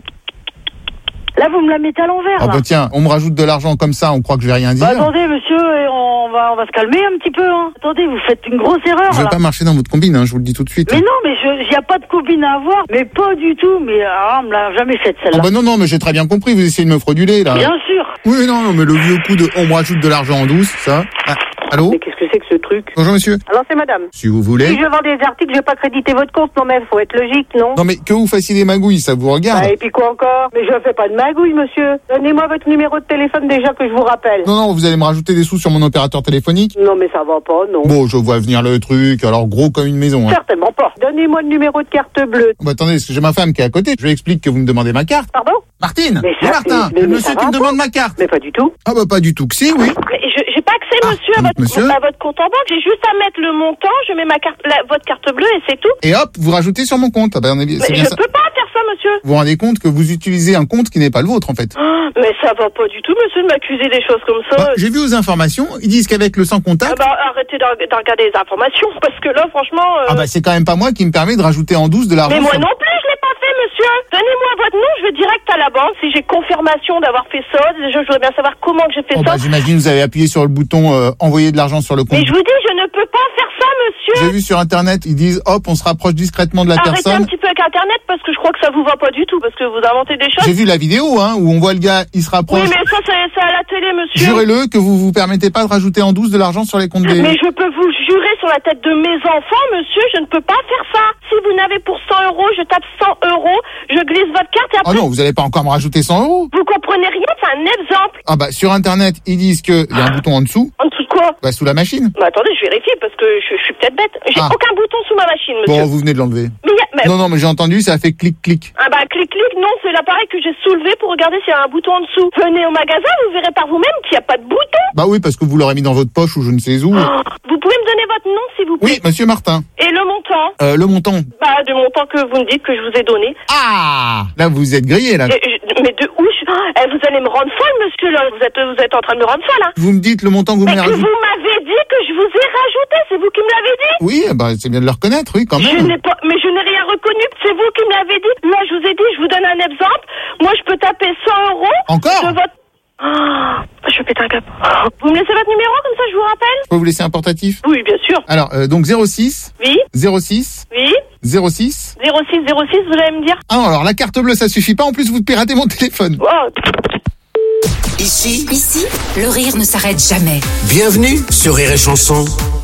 Là, vous me la mettez à l'envers, Ah là. bah tiens, on me rajoute de l'argent comme ça, on croit que je vais rien dire. Bah, attendez, monsieur, et on va, on va se calmer un petit peu, hein. Attendez, vous faites une grosse erreur, Je vais là. pas marcher dans votre combine, hein, je vous le dis tout de suite. Mais non, mais il n'y a pas de combine à avoir. Mais pas du tout. Mais alors, on me l'a jamais faite, Ah celle-là. bah non, non, mais j'ai très bien compris, vous essayez de me frauduler, là. Bien sûr. Oui, non, non, mais le vieux coup de on me rajoute de l'argent en douce, ça. Ah, allô? Mais qu'est-ce que c'est que ce truc? Bonjour monsieur. Alors c'est madame. Si vous voulez. Si je vends des articles, je vais pas créditer votre compte. Non mais faut être logique, non? Non mais que vous fassiez des magouilles, ça vous regarde. Ah, et puis quoi encore? Mais je fais pas de magouille, monsieur. Donnez-moi votre numéro de téléphone déjà que je vous rappelle. Non, non, vous allez me rajouter des sous sur mon opérateur téléphonique. Non mais ça va pas, non. Bon, je vois venir le truc, alors gros comme une maison. Hein. Certainement pas. Donnez-moi le numéro de carte bleue. Bah attendez, parce que j'ai ma femme qui est à côté. Je lui explique que vous me demandez ma carte. Pardon? Martine. Mais Oui, ça, Martin. mais- Le mais monsieur ça qui va me pas. demande ma carte. Mais pas du tout. Ah bah pas du tout que si, oui. Mais je j'ai pas accès, monsieur, à, votre, monsieur à votre compte en banque. J'ai juste à mettre le montant, je mets ma carte, la- votre carte bleue et c'est tout. Et hop, vous rajoutez sur mon compte. Ah bah, on est bien- c'est Mais bien je ça. peux pas faire ça, monsieur. Vous vous rendez compte que vous utilisez un compte qui n'est pas le vôtre en fait. Ah, mais ça va pas du tout, monsieur, de m'accuser des choses comme ça. Bah, j'ai vu aux informations, ils disent qu'avec le sans Ah contact, bah, arrêtez de, de regarder les informations, parce que là, franchement... euh, ah bah c'est quand même pas moi qui me permet de rajouter en douce de l'argent. mais moi sur- non plus, je l'ai pas fait, monsieur. Donnez-moi votre nom, je vais direct à la banque si j'ai confirmation d'avoir fait ça. Déjà, je voudrais bien savoir comment que j'ai fait Oh ça. bah j'imagine vous avez appuyé sur le bouton euh, envoyer de l'argent sur le compte. Mais je vous dis, je ne peux pas faire ça, monsieur. J'ai vu sur internet, ils disent hop, on se rapproche discrètement de la Arrêtez un personne. petit peu avec Internet, parce que je crois que ça vous va pas du tout, parce que vous inventez des choses. J'ai vu la vidéo hein, où on voit le gars, il se rapproche. Oui, mais ça, c'est c'est à la télé, monsieur. Jurez-le que vous vous permettez pas de rajouter en douce de l'argent sur les comptes des... Mais je peux vous jurer sur la tête de mes enfants, monsieur, je ne peux pas faire ça. Si vous n'avez pour cent euros, je tape cent euros, je glisse votre carte et Oh après... non, vous allez pas encore me rajouter cent euros. Vous comprenez rien, c'est un exemple. Ah bah sur internet, ils disent qu'il y a un bouton en dessous. En dessous de quoi? Bah sous la machine. Bah attendez, je vérifie parce que je, je suis peut-être bête. J'ai Ah. aucun bouton sous ma machine, monsieur. Bon, vous venez de l'enlever. Mais, y a- mais- Non, non, mais j'ai entendu, ça a fait clic-clic. Ah bah clic clic, non, c'est l'appareil que j'ai soulevé pour regarder s'il y a un bouton en dessous. Venez au magasin, vous verrez par vous-même qu'il n'y a pas de bouton. Bah oui, parce que vous l'aurez mis dans votre poche ou je ne sais où. Oh, vous pouvez me donner votre nom, s'il vous plaît? Oui, monsieur Martin. Et le montant? Euh, le montant. Bah, du montant que vous me dites que je vous ai donné. Ah là, vous êtes grillé, là. Et- je- mais de où je... Eh, vous allez me rendre folle, monsieur, là. Vous êtes, vous êtes en train de me rendre folle, hein. Vous me dites le montant que vous Mais m'avez que rajouté. vous m'avez dit que je vous ai rajouté, c'est vous qui me l'avez dit? Oui, bah c'est bien de le reconnaître, oui, quand Je même. n'ai pas, mais je n'ai rien reconnu, c'est vous qui me l'avez dit. Là, je vous ai dit, je vous donne un exemple. Moi, je peux taper cent euros. Encore de votre... Ah, je vais péter un câble. Vous me laissez votre numéro, comme ça, je vous rappelle? Je peux vous laisser un portatif? Oui, bien sûr. Alors, euh, donc zéro six. Oui. zéro six. Oui. zéro six. zéro six zéro six, vous allez me dire? Ah, alors la carte bleue, ça suffit pas. En plus, vous piratez mon téléphone. Oh. Ici, Ici, le rire ne s'arrête jamais. bienvenue sur Rire et Chanson.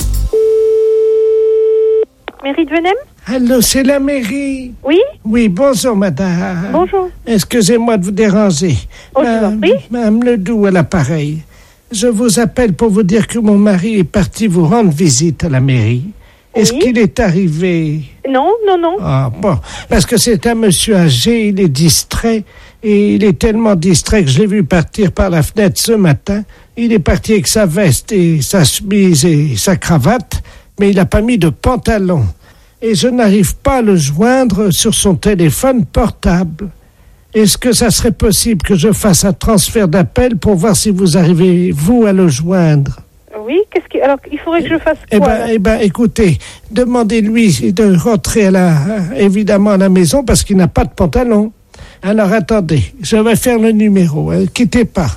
Mairie de Venem? Allô, c'est la mairie. Oui? Oui, bonjour, madame. Bonjour. Excusez-moi de vous déranger. Oh, je vous en Madame, prie. Madame Ledoux à l'appareil. Je vous appelle pour vous dire que mon mari est parti vous rendre visite à la mairie. Est-ce Oui. qu'il est arrivé? Non, non, non. Ah bon, parce que c'est un monsieur âgé, il est distrait, et il est tellement distrait que je l'ai vu partir par la fenêtre ce matin. Il est parti avec sa veste et sa chemise et sa cravate, mais il n'a pas mis de pantalon. Et je n'arrive pas à le joindre sur son téléphone portable. Est-ce que ça serait possible que je fasse un transfert d'appel pour voir si vous arrivez, vous, à le joindre? Oui, qu'est-ce qui... Alors, il faudrait que je fasse Eh quoi? ben, alors eh ben, écoutez, demandez-lui de rentrer à la, évidemment à la maison parce qu'il n'a pas de pantalon. Alors, attendez, je vais faire le numéro. Ne quittez pas.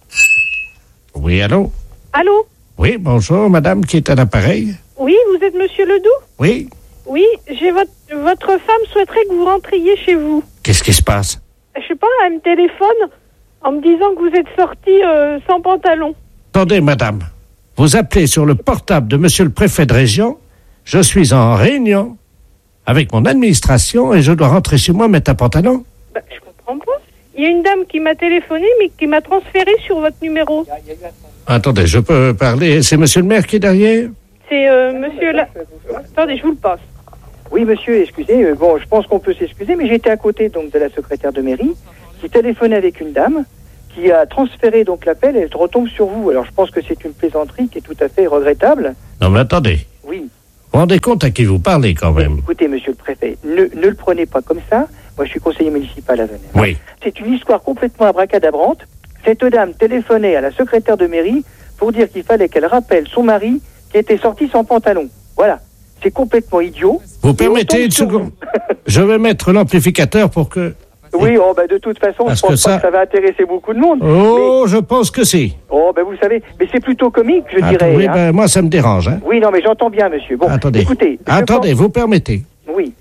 Oui, allô? Allô? Oui, bonjour, madame qui est à l'appareil. Oui, vous êtes Monsieur Ledoux? Oui. Oui, j'ai votre, votre femme souhaiterait que vous rentriez chez vous. Qu'est-ce qui se passe? Je sais pas, elle me téléphone en me disant que vous êtes sorti euh, sans pantalon. Attendez, madame. Vous appelez sur le portable de monsieur le préfet de région. Je suis en réunion avec mon administration et je dois rentrer chez moi mettre un pantalon. Bah, je comprends pas. Il y a une dame qui m'a téléphoné, mais qui m'a transféré sur votre numéro. Attendez, je peux parler. C'est monsieur le maire qui est derrière? C'est euh, monsieur la... Attendez, je vous le passe. Oui, monsieur, excusez. euh, bon, je pense qu'on peut s'excuser, mais j'étais à côté donc de la secrétaire de mairie qui téléphonait avec une dame qui a transféré donc l'appel et elle retombe sur vous. Alors, je pense que c'est une plaisanterie qui est tout à fait regrettable. Non, mais attendez. Oui. Vous vous rendez compte à qui vous parlez quand même? Écoutez, monsieur le préfet, ne, ne le prenez pas comme ça. Moi, je suis conseiller municipal à Venelle. Oui. C'est une histoire complètement abracadabrante. Cette dame téléphonait à la secrétaire de mairie pour dire qu'il fallait qu'elle rappelle son mari qui était sorti sans pantalon. Voilà. C'est complètement idiot. Vous permettez une seconde? Je vais mettre l'amplificateur pour que... Oui, oh, bah, de toute façon, Parce je pense que pas ça- que ça va intéresser beaucoup de monde. Oh, je pense que si. Oh, ben vous savez, mais c'est plutôt comique, je Ah, dirais. oui, hein. ben, moi, ça me dérange. Hein. Oui, non, mais j'entends bien, monsieur. Bon, Attendez. écoutez. je Attendez, vous permettez. pense- Oui.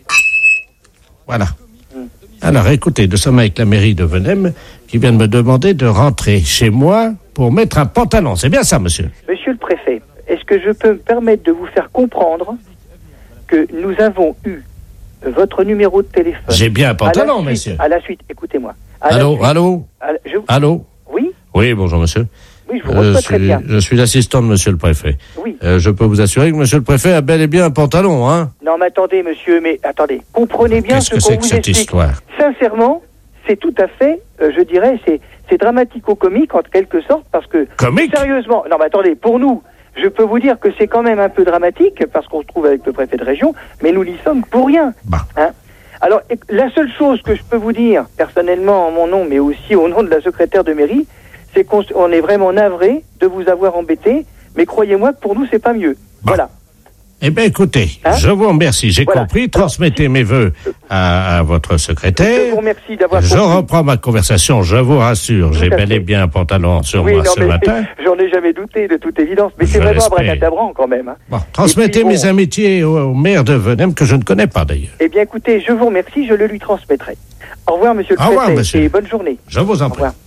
Voilà. Alors, écoutez, nous sommes avec la mairie de Venem qui vient de me demander de rentrer chez moi pour mettre un pantalon. C'est bien ça, monsieur? Monsieur le préfet, est-ce que je peux me permettre de vous faire comprendre que nous avons eu votre numéro de téléphone? J'ai bien un pantalon, À la suite- monsieur. À la suite, écoutez-moi. À la Allô, suite- allô? à la- je- Allô? Oui, Oui, bonjour, monsieur. oui, je vous reçois très suis, bien. je suis l'assistant de monsieur le préfet. Oui. Euh, je peux vous assurer que monsieur le préfet a bel et bien un pantalon, hein? Non, mais attendez, monsieur, mais attendez. Comprenez bien Qu'est-ce ce que qu'on c'est que vous cette explique. histoire? Sincèrement, c'est tout à fait, euh, je dirais, c'est, c'est dramatico-comique en quelque sorte, parce que... Comique? Sérieusement, non mais attendez, pour nous, je peux vous dire que c'est quand même un peu dramatique, parce qu'on se trouve avec le préfet de région, mais nous n'y sommes pour rien. Hein. Alors, et- la seule chose que je peux vous dire, personnellement en mon nom, mais aussi au nom de la secrétaire de mairie, c'est qu'on s- on est vraiment navré de vous avoir embêté, mais croyez-moi que pour nous, c'est pas mieux. Voilà. Eh bien, écoutez, Hein? je vous remercie. J'ai Voilà. compris. Transmettez mes voeux à, à votre secrétaire. Je vous remercie d'avoir Je compris. reprends ma conversation, je vous rassure. J'ai à bel et fait. bien un pantalon sur Oui, moi non, ce mais matin. j'en ai jamais douté, de toute évidence. Mais Je c'est vraiment l'espère. abracadabrant quand même. Hein. Bon, transmettez Et puis, mes bon, amitiés au, au maire de Venem, que je ne connais pas d'ailleurs. Eh bien, écoutez, je vous remercie, je le lui transmettrai. Au revoir, monsieur le Au revoir, préfet, monsieur. et bonne journée. Je vous en Au prie. revoir.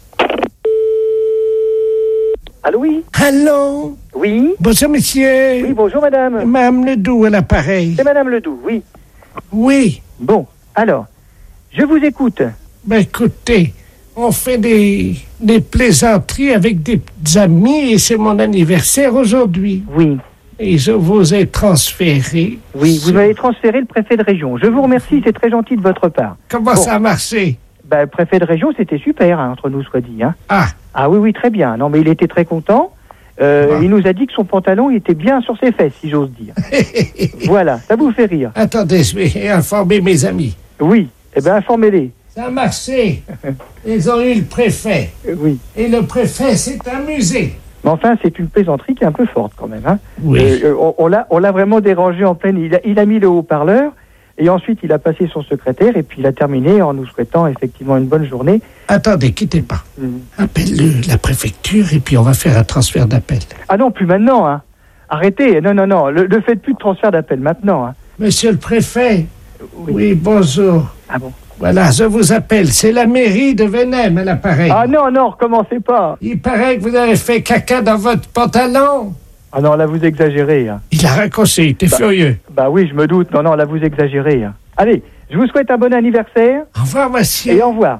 Allô, oui? Allô? Oui? Bonjour, monsieur. Oui, bonjour, madame. Madame Ledoux à l'appareil. C'est madame Ledoux, oui. Oui. Bon, alors, je vous écoute. Ben, écoutez, on fait des, des plaisanteries avec des petits amis et c'est mon anniversaire aujourd'hui. Oui. Et je vous ai transféré. Oui, vous m'avez transféré le préfet de région. Je vous remercie, c'est très gentil de votre part. Comment Bon. ça a marché? Ben, le préfet de région, c'était super, hein, entre nous soit dit. Hein. Ah. Ah oui, oui, très bien. Non, mais il était très content. Euh, Il nous a dit que son pantalon il était bien sur ses fesses, si j'ose dire. Voilà, ça vous fait rire. Attendez, je vais informer mes amis. Oui, eh bien, informez-les. Ça a marché. Ils ont eu le préfet. Oui. Et le préfet s'est amusé. Mais enfin, c'est une plaisanterie qui est un peu forte quand même. Hein. Oui. Euh, on on l'a, on l'a vraiment dérangé en pleine. Il a, il a mis le haut-parleur et ensuite il a passé son secrétaire et puis il a terminé en nous souhaitant effectivement une bonne journée. Attendez, quittez pas. Mm. Appelle-le, la préfecture, et puis on va faire un transfert d'appel. Ah non, plus maintenant. Hein. Arrêtez. Non, non, non. Le, le faites plus de transfert d'appel maintenant. Hein. Monsieur le préfet. Oui, bonjour. Ah bon? Voilà, je vous appelle. C'est la mairie de Venem à l'appareil. Ah non, non, recommencez pas. Il paraît que vous avez fait caca dans votre pantalon. Ah non, là vous exagérez. Hein. Il a raccroché, il était Bah, furieux. Bah oui, je me doute. Non, non, là vous exagérez. Hein. Allez, je vous souhaite un bon anniversaire. Au revoir, monsieur. Et au revoir.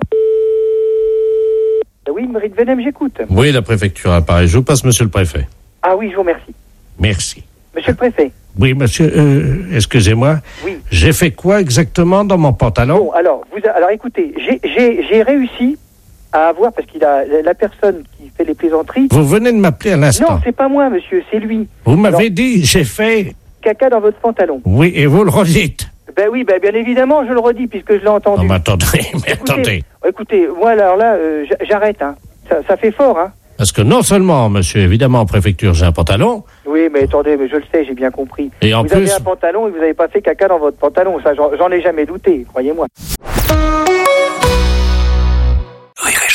Oui, Marie de Venem, j'écoute. Oui, la préfecture a pareil. Je vous passe monsieur le préfet. Ah oui, je vous remercie. Merci. Monsieur le préfet. Oui, monsieur, euh, excusez-moi. Oui. J'ai fait quoi exactement dans mon pantalon? Bon, alors, vous, a- alors écoutez, j'ai, j'ai, j'ai réussi à avoir, parce qu'il a la personne qui fait les plaisanteries. Vous venez de m'appeler à l'instant. Non, c'est pas moi, monsieur, c'est lui. Vous m'avez Alors, dit, j'ai fait... caca dans votre pantalon. Oui, et vous le redites. Ben oui, ben bien évidemment, je le redis puisque je l'ai entendu. Non, mais attendez, mais Écoutez, attendez. Écoutez, moi alors là, euh, j- j'arrête. Hein. Ça, ça fait fort, hein. Parce que non seulement, monsieur, évidemment, en préfecture, j'ai un pantalon, Oui, mais attendez, mais je le sais, j'ai bien compris. Et en vous plus- avez un pantalon et vous n'avez pas fait caca dans votre pantalon. Ça, j'en, j'en ai jamais douté, croyez-moi.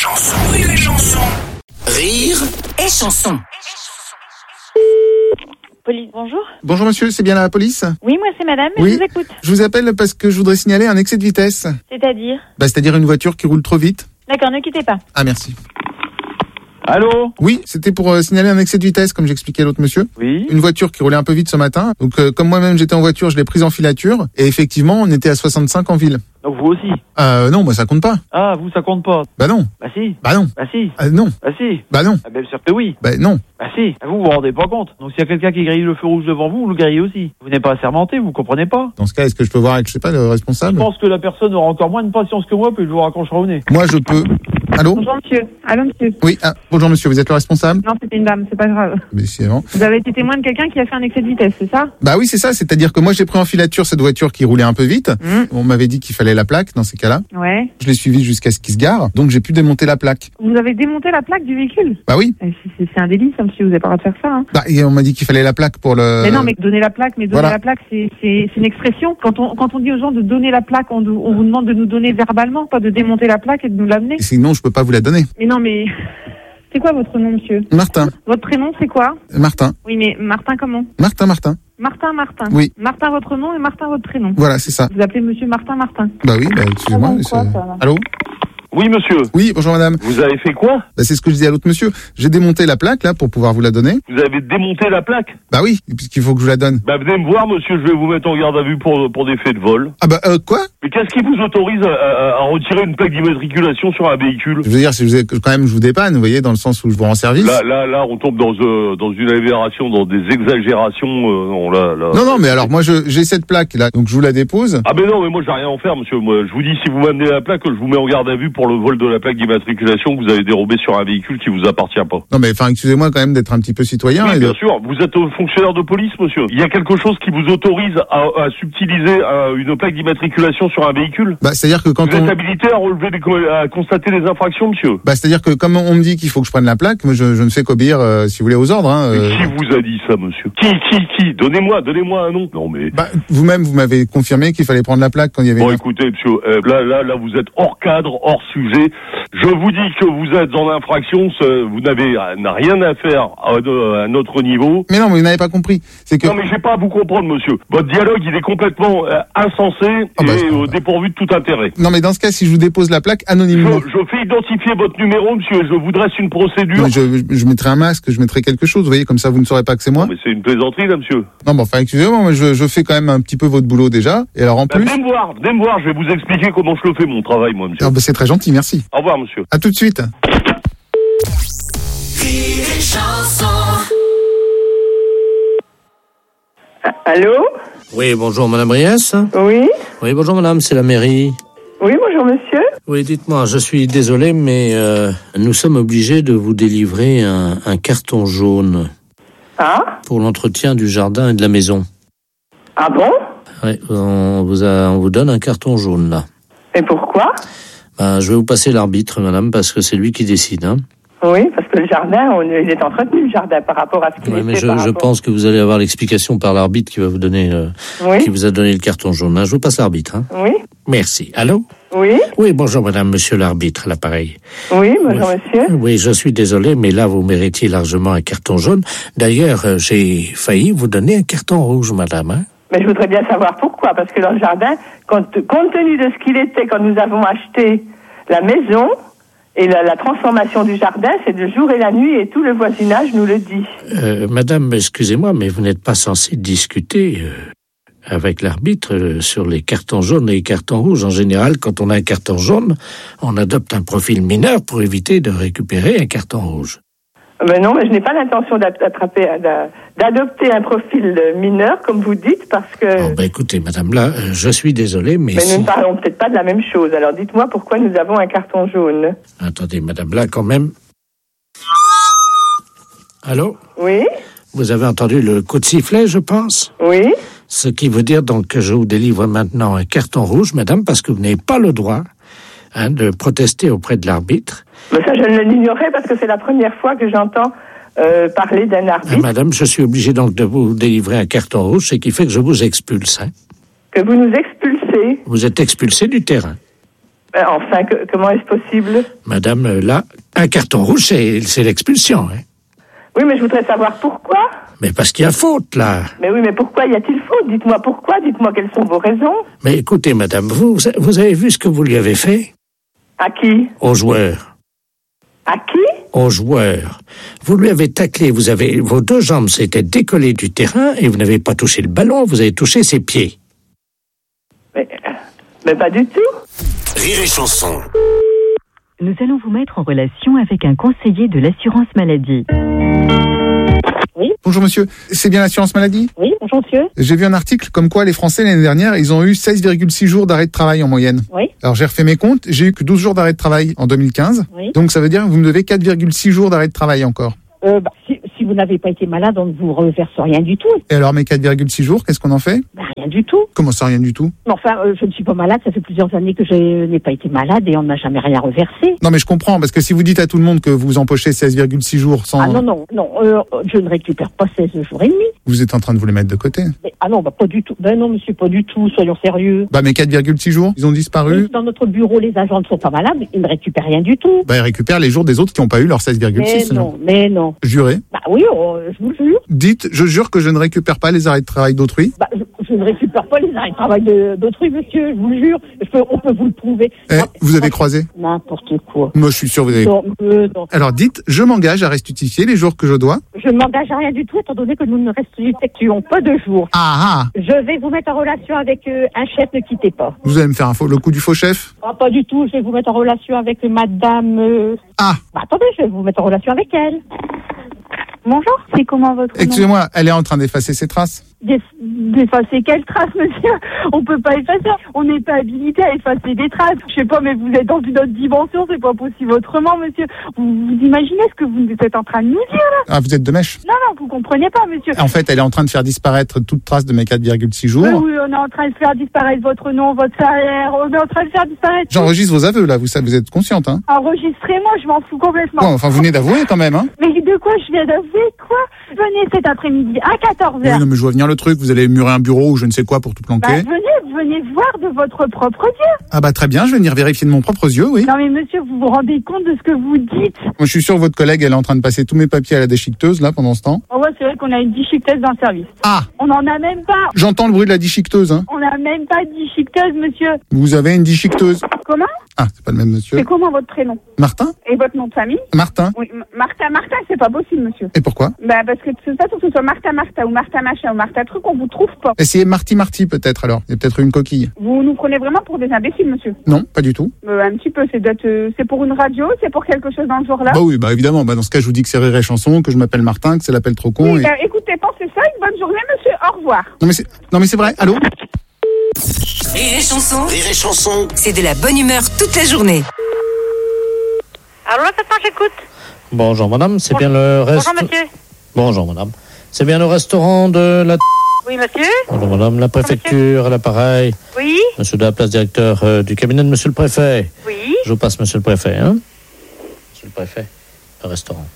chanson. Rire et chanson. Rire et chanson. Police, bonjour. Bonjour monsieur, c'est bien la police? Oui, moi c'est madame, mais Oui. je vous écoute. Je vous appelle parce que je voudrais signaler un excès de vitesse. C'est-à-dire? Bah, c'est-à-dire une voiture qui roule trop vite. D'accord, ne quittez pas. Ah, merci. Allô? Oui, c'était pour euh, signaler un excès de vitesse, comme j'expliquais à l'autre monsieur. Oui. Une voiture qui roulait un peu vite ce matin. Donc, euh, comme moi-même j'étais en voiture, je l'ai prise en filature. Et effectivement, on était à soixante-cinq en ville. Donc vous aussi? Euh, non, moi ça compte pas. Ah, vous ça compte pas? Bah non. Bah si. Bah non. Bah si. Euh, non. Bah si. Bah non. Ah, bien sûr que oui. Bah non. Bah si. Vous vous vous rendez pas compte. Donc s'il y a quelqu'un qui grille le feu rouge devant vous, vous le grillez aussi. Vous n'êtes pas assermenté, vous comprenez pas? Dans ce cas, est-ce que je peux voir avec, je sais pas, le responsable? Je pense que la personne aura encore moins de patience que moi, puis je vous raccrochera au nez. Moi, je peux. Allô? Bonjour monsieur. Allô monsieur. Oui, ah, bonjour monsieur, vous êtes le responsable? Non, c'était une dame, c'est pas grave. Décidément. Vous avez été témoin de quelqu'un qui a fait un excès de vitesse, c'est ça? Bah oui, c'est ça, c'est-à-dire que moi j'ai pris en filature cette voiture qui roulait un peu vite. Mmh. On m'avait dit qu'il fallait la plaque dans ces cas-là. Ouais. Je l'ai suivi jusqu'à ce qu'il se gare, donc j'ai pu démonter la plaque. Vous avez démonté la plaque du véhicule? Bah oui. Eh, C'est c'est un délit, ça, monsieur, vous n'avez pas le droit de faire ça. Hein. Bah, et on m'a dit qu'il fallait la plaque pour le... Mais non, mais donner la plaque, mais donner Voilà. la plaque, c'est c'est- c'est une expression. Quand on, quand on dit aux gens de donner la plaque, on, on vous demande de nous donner verbalement, pas de démonter la plaque et de nous l'amener. Et sinon, je peux pas vous la donner. Mais non, mais c'est quoi votre nom, monsieur? Martin. Votre prénom, c'est quoi? Martin. Oui, mais Martin comment? Martin, Martin. Martin Martin. Oui. Martin votre nom et Martin votre prénom. Voilà, c'est ça. Vous appelez monsieur Martin Martin. Bah oui, bah excusez-moi. Comment, mais quoi, c'est- ça, là Allô? Oui, monsieur. Oui, bonjour madame. Vous avez fait quoi? Bah, c'est ce que je disais à l'autre monsieur. J'ai démonté la plaque là pour pouvoir vous la donner. Vous avez démonté la plaque? Bah oui, puisqu'il faut que je vous la donne. Bah venez me voir, monsieur, je vais vous mettre en garde à vue pour, pour des faits de vol. Ah bah euh, quoi? Mais qu'est-ce qui vous autorise à, à- à retirer une plaque d'immatriculation sur un véhicule? Je veux dire, si vous êtes- quand même je vous dépanne, vous voyez, dans le sens où je vous rends service. Là, là, là, on tombe dans, euh, dans une aberration, dans des exagérations. Euh, non, là, là. Non, non, mais alors moi je j'ai cette plaque là, donc je vous la dépose. Ah ben non, mais moi j'ai rien à en faire, monsieur. Moi, je vous dis, si vous m'amenez la plaque, je vous mets en garde à vue pour le vol de la plaque d'immatriculation que vous avez dérobée sur un véhicule qui vous appartient pas. Non mais enfin, excusez-moi quand même d'être un petit peu citoyen. Oui, et de- bien sûr. Vous êtes euh, fonctionnaire de police, monsieur. Il y a quelque chose qui vous autorise à, à subtiliser euh, une plaque d'immatriculation sur un véhicule? Bah c'est-à-dire que quand Vous on... êtes habilité à relever des, co- à constater des infractions, monsieur? Bah c'est-à-dire que comme on me dit qu'il faut que je prenne la plaque, moi je, je ne fais qu'obéir, euh, si vous voulez, aux ordres. Hein, euh. Qui vous a dit ça, monsieur? Qui, qui, qui? Donnez-moi, donnez-moi un nom. Non, mais... Bah vous-même, vous m'avez confirmé qu'il fallait prendre la plaque quand il y avait... Bon, une- écoutez, monsieur, euh, là, là, là, vous êtes hors cadre, hors sujet. Je vous dis que vous êtes en infraction, ce- vous n'avez euh, n'a rien à faire à, de- à notre niveau. Mais non, mais vous n'avez pas compris. C'est que... Non, mais j'ai pas à vous comprendre, monsieur. Votre dialogue, il est complètement euh, insensé Ah bah, et c'est- euh, dépourvu de tout intérêt. Non mais dans ce cas, si je vous dépose la plaque anonymement... Je, je fais identifier votre numéro, monsieur, et je vous dresse une procédure. Non, je, je mettrai un masque, je mettrai quelque chose, vous voyez, comme ça vous ne saurez pas que c'est moi. Non, mais c'est une plaisanterie, là, monsieur. Non, mais enfin, excusez-moi, moi, je, je fais quand même un petit peu votre boulot déjà. Et alors en Bah, plus... venez me voir, venez me voir, je vais vous expliquer comment je le fais, mon travail, moi, monsieur. Ah, bah, c'est très gentil, merci. Au revoir, monsieur. À tout de suite. Allô? Oui, bonjour Madame Riès. Oui? Oui, bonjour Madame, c'est la mairie. Oui, bonjour monsieur. Oui, dites-moi, je suis désolé, mais euh, nous sommes obligés de vous délivrer un, un carton jaune Ah? pour l'entretien du jardin et de la maison. Ah bon? Oui, on vous, a, on vous donne un carton jaune là. Et pourquoi? Ben, je vais vous passer l'arbitre, Madame, parce que c'est lui qui décide. Hein. Oui, parce que le jardin, on, il est entretenu, le jardin, par rapport à ce qu'il Oui, était mais je, par je rapport- pense que vous allez avoir l'explication par l'arbitre qui va vous donner, euh, Oui. qui vous a donné le carton jaune. Hein. Je vous passe l'arbitre. Hein. Oui? Merci. Allô? Oui? Oui, bonjour Madame, Monsieur l'arbitre, à l'appareil. Oui, bonjour monsieur. Oui, je suis désolé, mais là, vous méritiez largement un carton jaune. D'ailleurs, euh, j'ai failli vous donner un carton rouge, Madame. Hein. Mais je voudrais bien savoir pourquoi, parce que dans le jardin, compte, compte tenu de ce qu'il était quand nous avons acheté la maison, et la, la transformation du jardin, c'est le jour et la nuit, et tout le voisinage nous le dit. Euh, Madame, excusez-moi, mais vous n'êtes pas censée discuter euh, avec l'arbitre euh, sur les cartons jaunes et les cartons rouges. En général, quand on a un carton jaune, on adopte un profil mineur pour éviter de récupérer un carton rouge. Mais non, mais je n'ai pas l'intention d'attraper, d'a- d'adopter un profil mineur, comme vous dites, parce que... Bon, ben écoutez, Madame, là, euh, je suis désolé, mais, Mais si... nous ne parlons peut-être pas de la même chose. Alors dites-moi pourquoi nous avons un carton jaune. Attendez, Madame, là, quand même... Allô? Oui? Vous avez entendu le coup de sifflet, je pense? Oui? Ce qui veut dire donc que je vous délivre maintenant un carton rouge, Madame, parce que vous n'avez pas le droit hein, de protester auprès de l'arbitre. Mais ça, je ne l'ignorais parce que c'est la première fois que j'entends euh, parler d'un arbitre. Ah, Madame, je suis obligé donc de vous délivrer un carton rouge, ce qui fait que je vous expulse. Hein. Que vous nous expulsez. Vous êtes expulsé du terrain. Ben, enfin, que- comment est-ce possible? Madame, euh, là, un carton rouge, c'est, c'est l'expulsion. Hein. Oui, mais je voudrais savoir pourquoi. Mais parce qu'il y a faute, là. Mais oui, mais pourquoi y a-t-il faute? Dites-moi pourquoi, dites-moi quelles sont vos raisons. Mais écoutez, madame, vous, vous avez vu ce que vous lui avez fait? À qui? Aux joueurs. À qui? Aux joueurs. Vous lui avez taclé, vous avez, vos deux jambes s'étaient décollées du terrain et vous n'avez pas touché le ballon, vous avez touché ses pieds. Mais, mais pas du tout. Rire et chanson. Nous allons vous mettre en relation avec un conseiller de l'assurance maladie. Oui. Bonjour monsieur, c'est bien l'assurance maladie? Oui, bonjour monsieur. J'ai vu un article comme quoi les Français l'année dernière, ils ont eu seize virgule six jours d'arrêt de travail en moyenne. Oui. Alors j'ai refait mes comptes, j'ai eu que douze jours d'arrêt de travail en deux mille quinze. Oui. Donc ça veut dire que vous me devez quatre virgule six jours d'arrêt de travail encore. Euh, bah, si, si vous n'avez pas été malade, on ne vous reverse rien du tout. Et alors mes quatre virgule six jours, qu'est-ce qu'on en fait? Bah, rien du tout. Comment ça, rien du tout? Mais enfin, euh, je ne suis pas malade, ça fait plusieurs années que je n'ai pas été malade et on ne m'a jamais rien reversé. Non mais je comprends, parce que si vous dites à tout le monde que vous empochez seize virgule six jours sans... Ah non, non, non, euh, je ne récupère pas seize jours et demi. Vous êtes en train de vous les mettre de côté. Mais, ah non, bah pas du tout. Ben non, monsieur, pas du tout, soyons sérieux. Bah mes quatre virgule six jours, ils ont disparu. Oui, dans notre bureau, les agents ne sont pas malades, ils ne récupèrent rien du tout. Bah ils récupèrent les jours des autres qui n'ont pas eu leur seize virgule six. Mais non, mais non. Jurez. Bah oui, oh, je vous le jure. Dites, je jure que je ne récupère pas les arrêts de travail d'autrui. Bah, je, je ne récupère pas les arrêts de travail de- d'autrui, monsieur, je vous le jure. Je peux, on peut vous le prouver. Eh, Moi, vous avez croisé? N'importe quoi. Moi je suis sûr que vous avez... Non, euh, non. Alors dites, je m'engage à restituer les jours que je dois. Je ne m'engage à rien du tout, étant donné que nous ne restituons pas de jours. Ah ah. Je vais vous mettre en relation avec euh, un chef, ne quittez pas. Vous allez me faire un faux, le coup du faux chef? Ah, pas du tout, je vais vous mettre en relation avec madame... euh, Ah. Bah, attendez, je vais vous mettre en relation avec elle. Bonjour, c'est comment votre nom? Excusez-moi, elle est en train d'effacer ses traces. D'eff- D'effacer quelles traces, monsieur? On peut pas effacer. On n'est pas habilité à effacer des traces. Je sais pas, mais vous êtes dans une autre dimension, c'est pas possible autrement, monsieur. Vous, vous imaginez ce que vous êtes en train de nous dire, là? Ah, vous êtes de mèche. Non, non, vous comprenez pas, monsieur. En fait, elle est en train de faire disparaître toute trace de mes quatre virgule six jours. Oui, oui, on est en train de faire disparaître votre nom, votre salaire. On est en train de faire disparaître. J'enregistre vos aveux, là, vous, ça, vous êtes consciente, hein? Enregistrez-moi, je m'en fous complètement. Bon, enfin, vous venez d'avouer quand même, hein? Mais de quoi je viens d'avouer, quoi? Venez cet après-midi à quatorze Oui, heures. non, mais je vois venir le truc, vous allez murer un bureau ou je ne sais quoi pour tout Bah, planquer. venez, venez voir de votre propre yeux. Ah bah très bien, je vais venir vérifier de mon propre yeux, oui. Non mais monsieur, vous vous rendez compte de ce que vous dites? Moi, je suis sûr que votre collègue, elle est en train de passer tous mes papiers à la déchiqueteuse, là, pendant ce temps. Oh ouais, c'est vrai qu'on a une déchiqueteuse dans le service. Ah. On n'en a même pas. J'entends le bruit de la déchiqueteuse, hein. On n'a même pas de déchiqueteuse, monsieur. Vous avez une déchiqueteuse. Comment? Ah, c'est pas le même monsieur. C'est comment votre prénom? Martin? Et votre nom de famille? Martin. Oui, M- Martha, Martha, c'est pas possible, monsieur. Et pourquoi? Bah, parce que de toute façon, que ce soit Martha, Martha ou Martha Machin ou Martha Truc, on vous trouve pas. Essayez Marty Marty, peut-être, alors. Il y a peut-être une coquille. Vous nous prenez vraiment pour des imbéciles, monsieur. Non, pas du tout. Euh, un petit peu, c'est d'être, euh, c'est pour une radio, c'est pour quelque chose dans le genre là. Bah oui, bah évidemment. Bah dans ce cas, je vous dis que c'est Rire et Chanson, que je m'appelle Martin, que c'est l'appel trop con. Oui, et... bah, écoutez, pensez ça, une bonne journée, monsieur, au revoir. Non mais c'est, non mais c'est vrai. Allô? Rire et chanson, Rire et chanson. c'est de la bonne humeur toute la journée. Allô, attends, j'écoute. Bonjour madame, c'est bien le reste. Bonjour, monsieur. Bonjour madame. C'est bien le restaurant de la... Oui, monsieur. Bonjour madame, la préfecture, à l'appareil. Oui. Monsieur de la place, directeur euh, du cabinet de monsieur le préfet. Oui. Je vous passe monsieur le préfet, hein. Monsieur le préfet, le restaurant.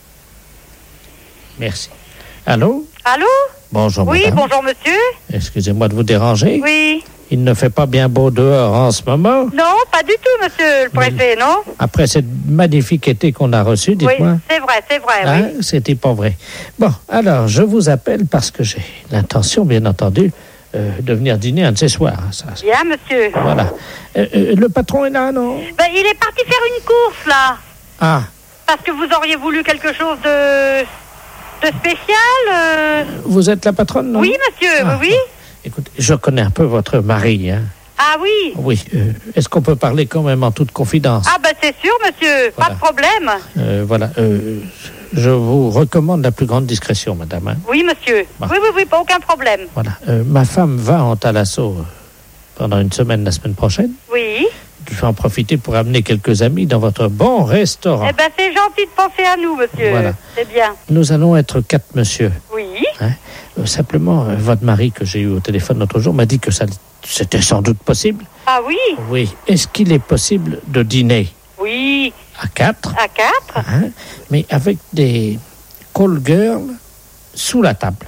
Merci. Allô? Allô? Bonjour Oui, madame. bonjour, monsieur. Excusez-moi de vous déranger. Oui. Il ne fait pas bien beau dehors en ce moment. Non, pas du tout, monsieur le préfet, non? Après cette magnifique été qu'on a reçu, Oui, dites-moi. c'est vrai, c'est vrai, Hein, oui. c'était pas vrai. Bon, alors, je vous appelle parce que j'ai l'intention, bien entendu, euh, de venir dîner un de ces soirs. Ça, ça- Bien, monsieur. voilà. Euh, euh, le patron est là, non? Ben, il est parti faire une course, là. Ah, Parce que vous auriez voulu quelque chose de, de spécial. euh. vous êtes la patronne, non? Oui, monsieur, Ah, oui, oui. Écoutez, je connais un peu votre mari, hein. Ah oui. Oui. euh, est-ce qu'on peut parler quand même en toute confidence? Ah ben, c'est sûr, monsieur. Pas Voilà. de problème. Euh, voilà. euh, je vous recommande la plus grande discrétion, madame, hein. Oui, monsieur. Bon. Oui, oui, oui, pas aucun problème. Voilà. Euh, ma femme va en Thalasso euh, pendant une semaine la semaine prochaine. Oui. Je vais en profiter pour amener quelques amis dans votre bon restaurant. Eh ben, c'est gentil de penser à nous, monsieur. Voilà. C'est bien. Nous allons être quatre monsieur. Oui. Hein. Euh, simplement, euh, votre mari que j'ai eu au téléphone l'autre jour m'a dit que ça, c'était sans doute possible. Ah oui. Oui. Est-ce qu'il est possible de dîner Oui. à quatre, À quatre. hein, mais avec des call girls sous la table?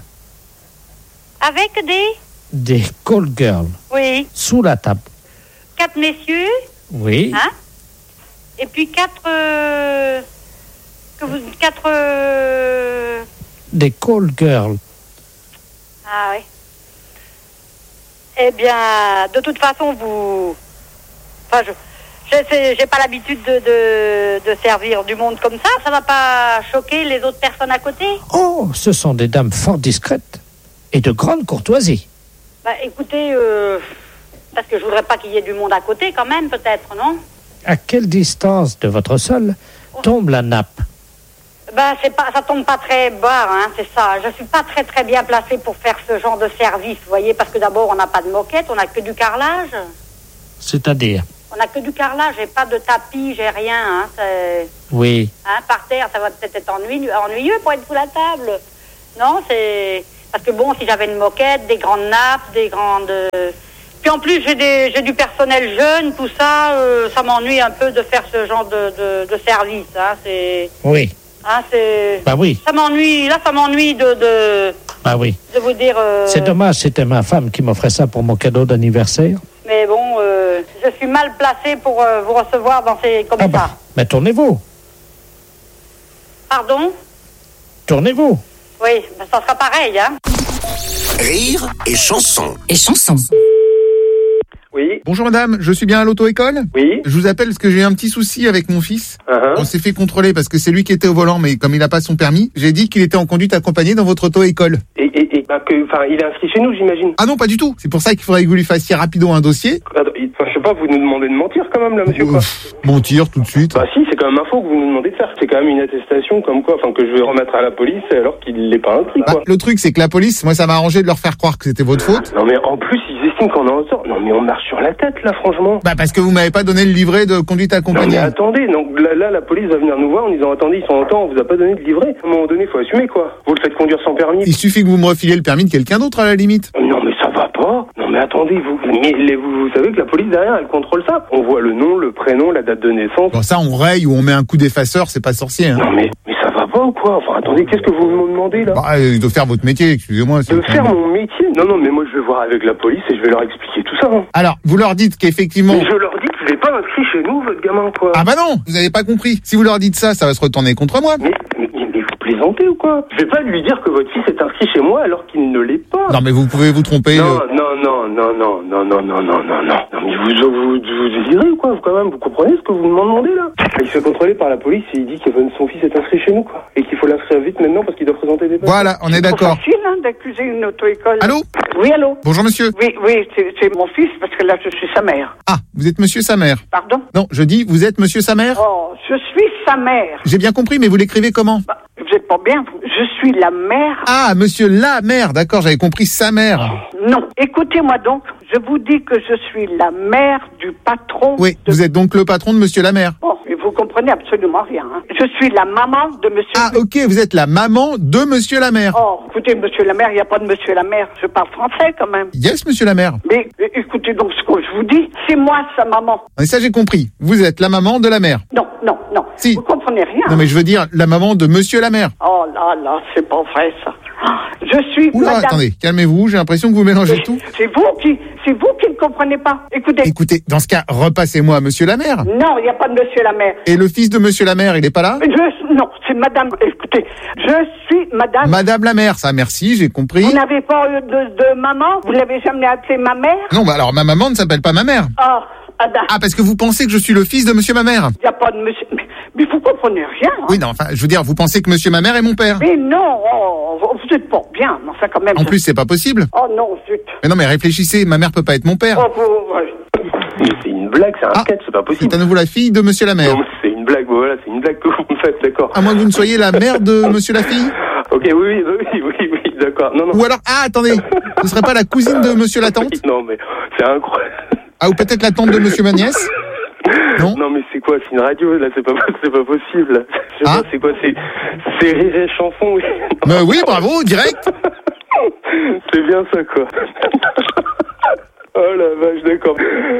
Avec des. Des call girls Oui. sous la table. Quatre messieurs. Oui. Hein? Et puis quatre... Euh, que vous... Quatre... Euh... Des call girls. Ah oui. Eh bien, de toute façon, vous... Enfin, je... J'ai, j'ai pas l'habitude de, de, de servir du monde comme ça. Ça va pas choquer les autres personnes à côté? Oh, ce sont des dames fort discrètes et de grande courtoisie. Bah, écoutez, euh, parce que je voudrais pas qu'il y ait du monde à côté, quand même, peut-être, non? À quelle distance de votre sol tombe la nappe? Bah, c'est pas, ça tombe pas très bas, hein, c'est ça. Je suis pas très très bien placée pour faire ce genre de service, vous voyez, parce que d'abord, on n'a pas de moquette, on a que du carrelage. C'est-à-dire? On n'a que du carrelage, j'ai pas de tapis, j'ai rien, hein, c'est... Oui. Hein, par terre, ça va peut-être être ennuyeux, ennuyeux pour être sous la table. Non, c'est... Parce que bon, si j'avais une moquette, des grandes nappes, des grandes... Puis en plus, j'ai, des, j'ai du personnel jeune, tout ça, euh, ça m'ennuie un peu de faire ce genre de, de, de service, hein, c'est... Oui. Hein, c'est... Bah oui. Ça m'ennuie, là, ça m'ennuie de... de... Bah oui. De vous dire... Euh... C'est dommage, c'était ma femme qui m'offrait ça pour mon cadeau d'anniversaire. Mais bon, euh, je suis mal placée pour euh, vous recevoir dans ces... comme ah ça. Bah, mais tournez-vous. Pardon? Tournez-vous. Oui, ben ça sera pareil, hein. Rire et chanson. Et chanson. Oui. Bonjour madame, je suis bien à l'auto-école? Oui. Je vous appelle parce que j'ai eu un petit souci avec mon fils. Uh-huh. On s'est fait contrôler parce que c'est lui qui était au volant, mais comme il n'a pas son permis, j'ai dit qu'il était en conduite accompagnée dans votre auto-école. Et, et, et bah que, enfin, il est inscrit chez nous, j'imagine. Ah non, pas du tout. C'est pour ça qu'il faudrait que vous lui fassiez rapido un dossier. Attends, enfin, je sais pas, vous nous demandez de mentir quand même là, monsieur, quoi. Mentir tout de suite. Bah si, c'est quand même un faux que vous nous demandez de faire. C'est quand même une attestation comme quoi, enfin, que je vais remettre à la police alors qu'il l'est pas inscrit, Bah, quoi. le truc, c'est que la police, moi, ça m'a arrangé de leur faire croire que c'était votre faute. Non mais en plus, ils estiment qu'on en sort. Non mais on marche sur la tête là, franchement. Bah parce que vous m'avez pas donné le livret de conduite Non accompagnée. mais attendez, donc là, là, la police va venir nous voir en disant attendez, ils sont en temps, on vous a pas donné de livret. À un moment donné, faut assumer quoi. Vous le faites conduire sans permis. Il suffit que vous me refiliez le permis de quelqu'un d'autre à la limite. Non mais ça va pas. Non mais attendez, vous, mais les- vous, vous savez que la police derrière, elle contrôle ça. On voit le nom, le prénom, la date de naissance. Bon ça, on raye ou on met un coup d'effaceur, c'est pas sorcier. Hein. Non mais, mais ça va pas ou quoi? Enfin attendez, qu'est-ce que vous me demandez là? Bah, euh, de faire votre métier, excusez-moi. c'est De quand faire même- mon métier? Non non, mais moi je vais voir avec la police et je vais leur expliquer tout ça. Hein. Alors, vous leur dites qu'effectivement... Mais je leur dis qu'il n'est pas inscrit chez nous, votre gamin, quoi. Ah bah non, vous avez pas compris. Si vous leur dites ça, ça va se retourner contre moi. Mais, mais, mais vous plaisantez ou quoi? Je vais pas lui dire que votre fils est inscrit chez moi alors qu'il ne l'est pas. Non mais vous pouvez vous tromper. Non, euh. non, non, non, non, non, non, non, non, non, non. Non, mais vous, vous, vous désirez ou quoi, quand même? Vous comprenez ce que vous me demandez, là? Il se fait contrôler par la police et il dit que son fils est inscrit chez nous, quoi. Et qu'il faut l'inscrire vite maintenant parce qu'il doit présenter des papiers. Voilà, on est d'accord. C'est facile, hein, d'accuser une auto-école. Allô? Oui, allô? Bonjour monsieur. Oui, oui, c'est, c'est mon fils parce que là, je suis sa mère. Ah, vous êtes monsieur sa mère. Pardon? Non, je dis, vous êtes monsieur sa mère. Oh, je suis sa mère. J'ai bien compris, mais vous l'écrivez comment? Bah, vous êtes pas bien. Je suis la mère. Ah, monsieur la mère, d'accord, j'avais compris sa mère. Non, écoutez-moi donc. Je vous dis que je suis la mère du patron. Oui, de... vous êtes donc le patron de monsieur la mère. Bon, mais vous comprenez absolument rien. Hein. Je suis la maman de monsieur... Ah, ok, vous êtes la maman de monsieur la mère. Oh, écoutez, monsieur la mère, il n'y a pas de monsieur la mère. Je parle français quand même. Yes, monsieur la mère. Mais é- écoutez donc ce que je vous dis. C'est moi sa maman. Et ça, j'ai compris. Vous êtes la maman de la mère. Non, non, non. Si. Vous comprenez rien. Non, mais je veux dire la maman de monsieur la mère. Oh là là, c'est pas vrai ça. Je suis Oula, madame... attendez, calmez-vous, j'ai l'impression que vous mélangez tout. C'est vous qui... C'est vous qui ne comprenez pas. Écoutez... Écoutez, dans ce cas, repassez-moi à monsieur la mère. Non, il n'y a pas de monsieur la mère. Et le fils de monsieur la mère, il est pas là? Je... Non, c'est madame... Écoutez, je suis madame... Madame la mère, ça, merci, j'ai compris. Vous n'avez pas eu de, de maman? Vous l'avez jamais appelée ma mère? Non, bah alors ma maman ne s'appelle pas ma mère. Ah, Ada. Ah, parce que vous pensez que je suis le fils de monsieur ma mère. Il n'y a pas de monsieur... Mais, mais vous comprenez rien. Hein? Oui, non, enfin, je veux dire, vous pensez que monsieur ma mère est mon père. Mais non, oh, vous êtes pas bien. Enfin, quand même... En plus, c'est pas possible. Oh non, zut. Mais non, mais réfléchissez, ma mère peut pas être mon père. Oh, vous... ouais. Mais c'est une blague, c'est un sketch, c'est pas possible. C'est à nouveau la fille de monsieur la mère. Non, c'est une blague, voilà, c'est une blague que vous me faites, d'accord. À moins que vous ne soyez la mère de monsieur la fille. Ok, oui, oui, oui, oui, oui, d'accord. Non, non. Ou alors, ah, attendez, ce serait pas la cousine de monsieur la tante? Non, mais c'est incroyable. Ah, ou peut-être la tante de monsieur ma nièce? Non. Non, mais c'est quoi? C'est une radio, là, c'est pas, c'est pas possible. Je sais Ah. pas, c'est quoi? C'est, c'est rire et chanson, oui. Mais oui, bravo, direct. C'est bien ça, quoi. Oh la vache, d'accord.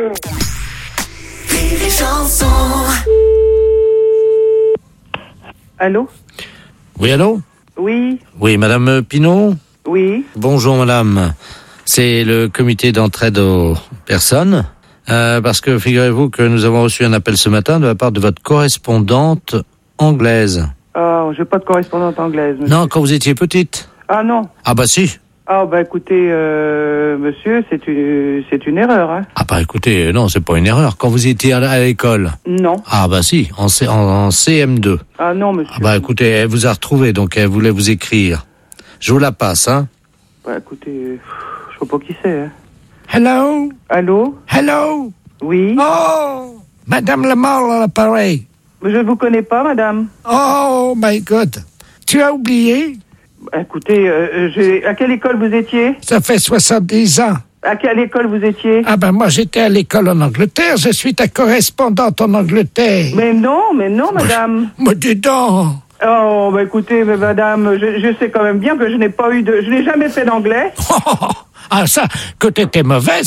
Allô? Oui, allô? Oui, Oui, madame Pinot? oui. Bonjour, madame. C'est le comité d'entraide aux personnes. Euh, parce que figurez-vous que nous avons reçu un appel ce matin de la part de votre correspondante anglaise. Ah, j'ai pas de correspondante anglaise, monsieur. Non, quand vous étiez petite. Ah non. Ah bah si. Ah bah écoutez, euh, monsieur, c'est une, c'est une erreur, hein. Ah bah écoutez, non, c'est pas une erreur. Quand vous étiez à, à l'école. Non. Ah bah si, en, C, en, en C M deux. Ah non, monsieur. Ah bah écoutez, elle vous a retrouvé, donc elle voulait vous écrire. Je vous la passe, hein. Bah écoutez, je sais pas qui c'est, hein. Hello? Allô? Hello? Oui? Oh! Madame Lamar à l'appareil. Je ne vous connais pas, madame. Oh my God. Tu as oublié? Écoutez, euh, j'ai... à quelle école vous étiez? Ça fait soixante-dix ans. À quelle école vous étiez? Ah ben moi j'étais à l'école en Angleterre, je suis ta correspondante en Angleterre. Mais non, mais non, madame. Mais dis donc. Oh, bah écoutez, mais madame, je, je sais quand même bien que je n'ai pas eu de... Je n'ai jamais fait d'anglais. Ah ça, que t'étais mauvaise,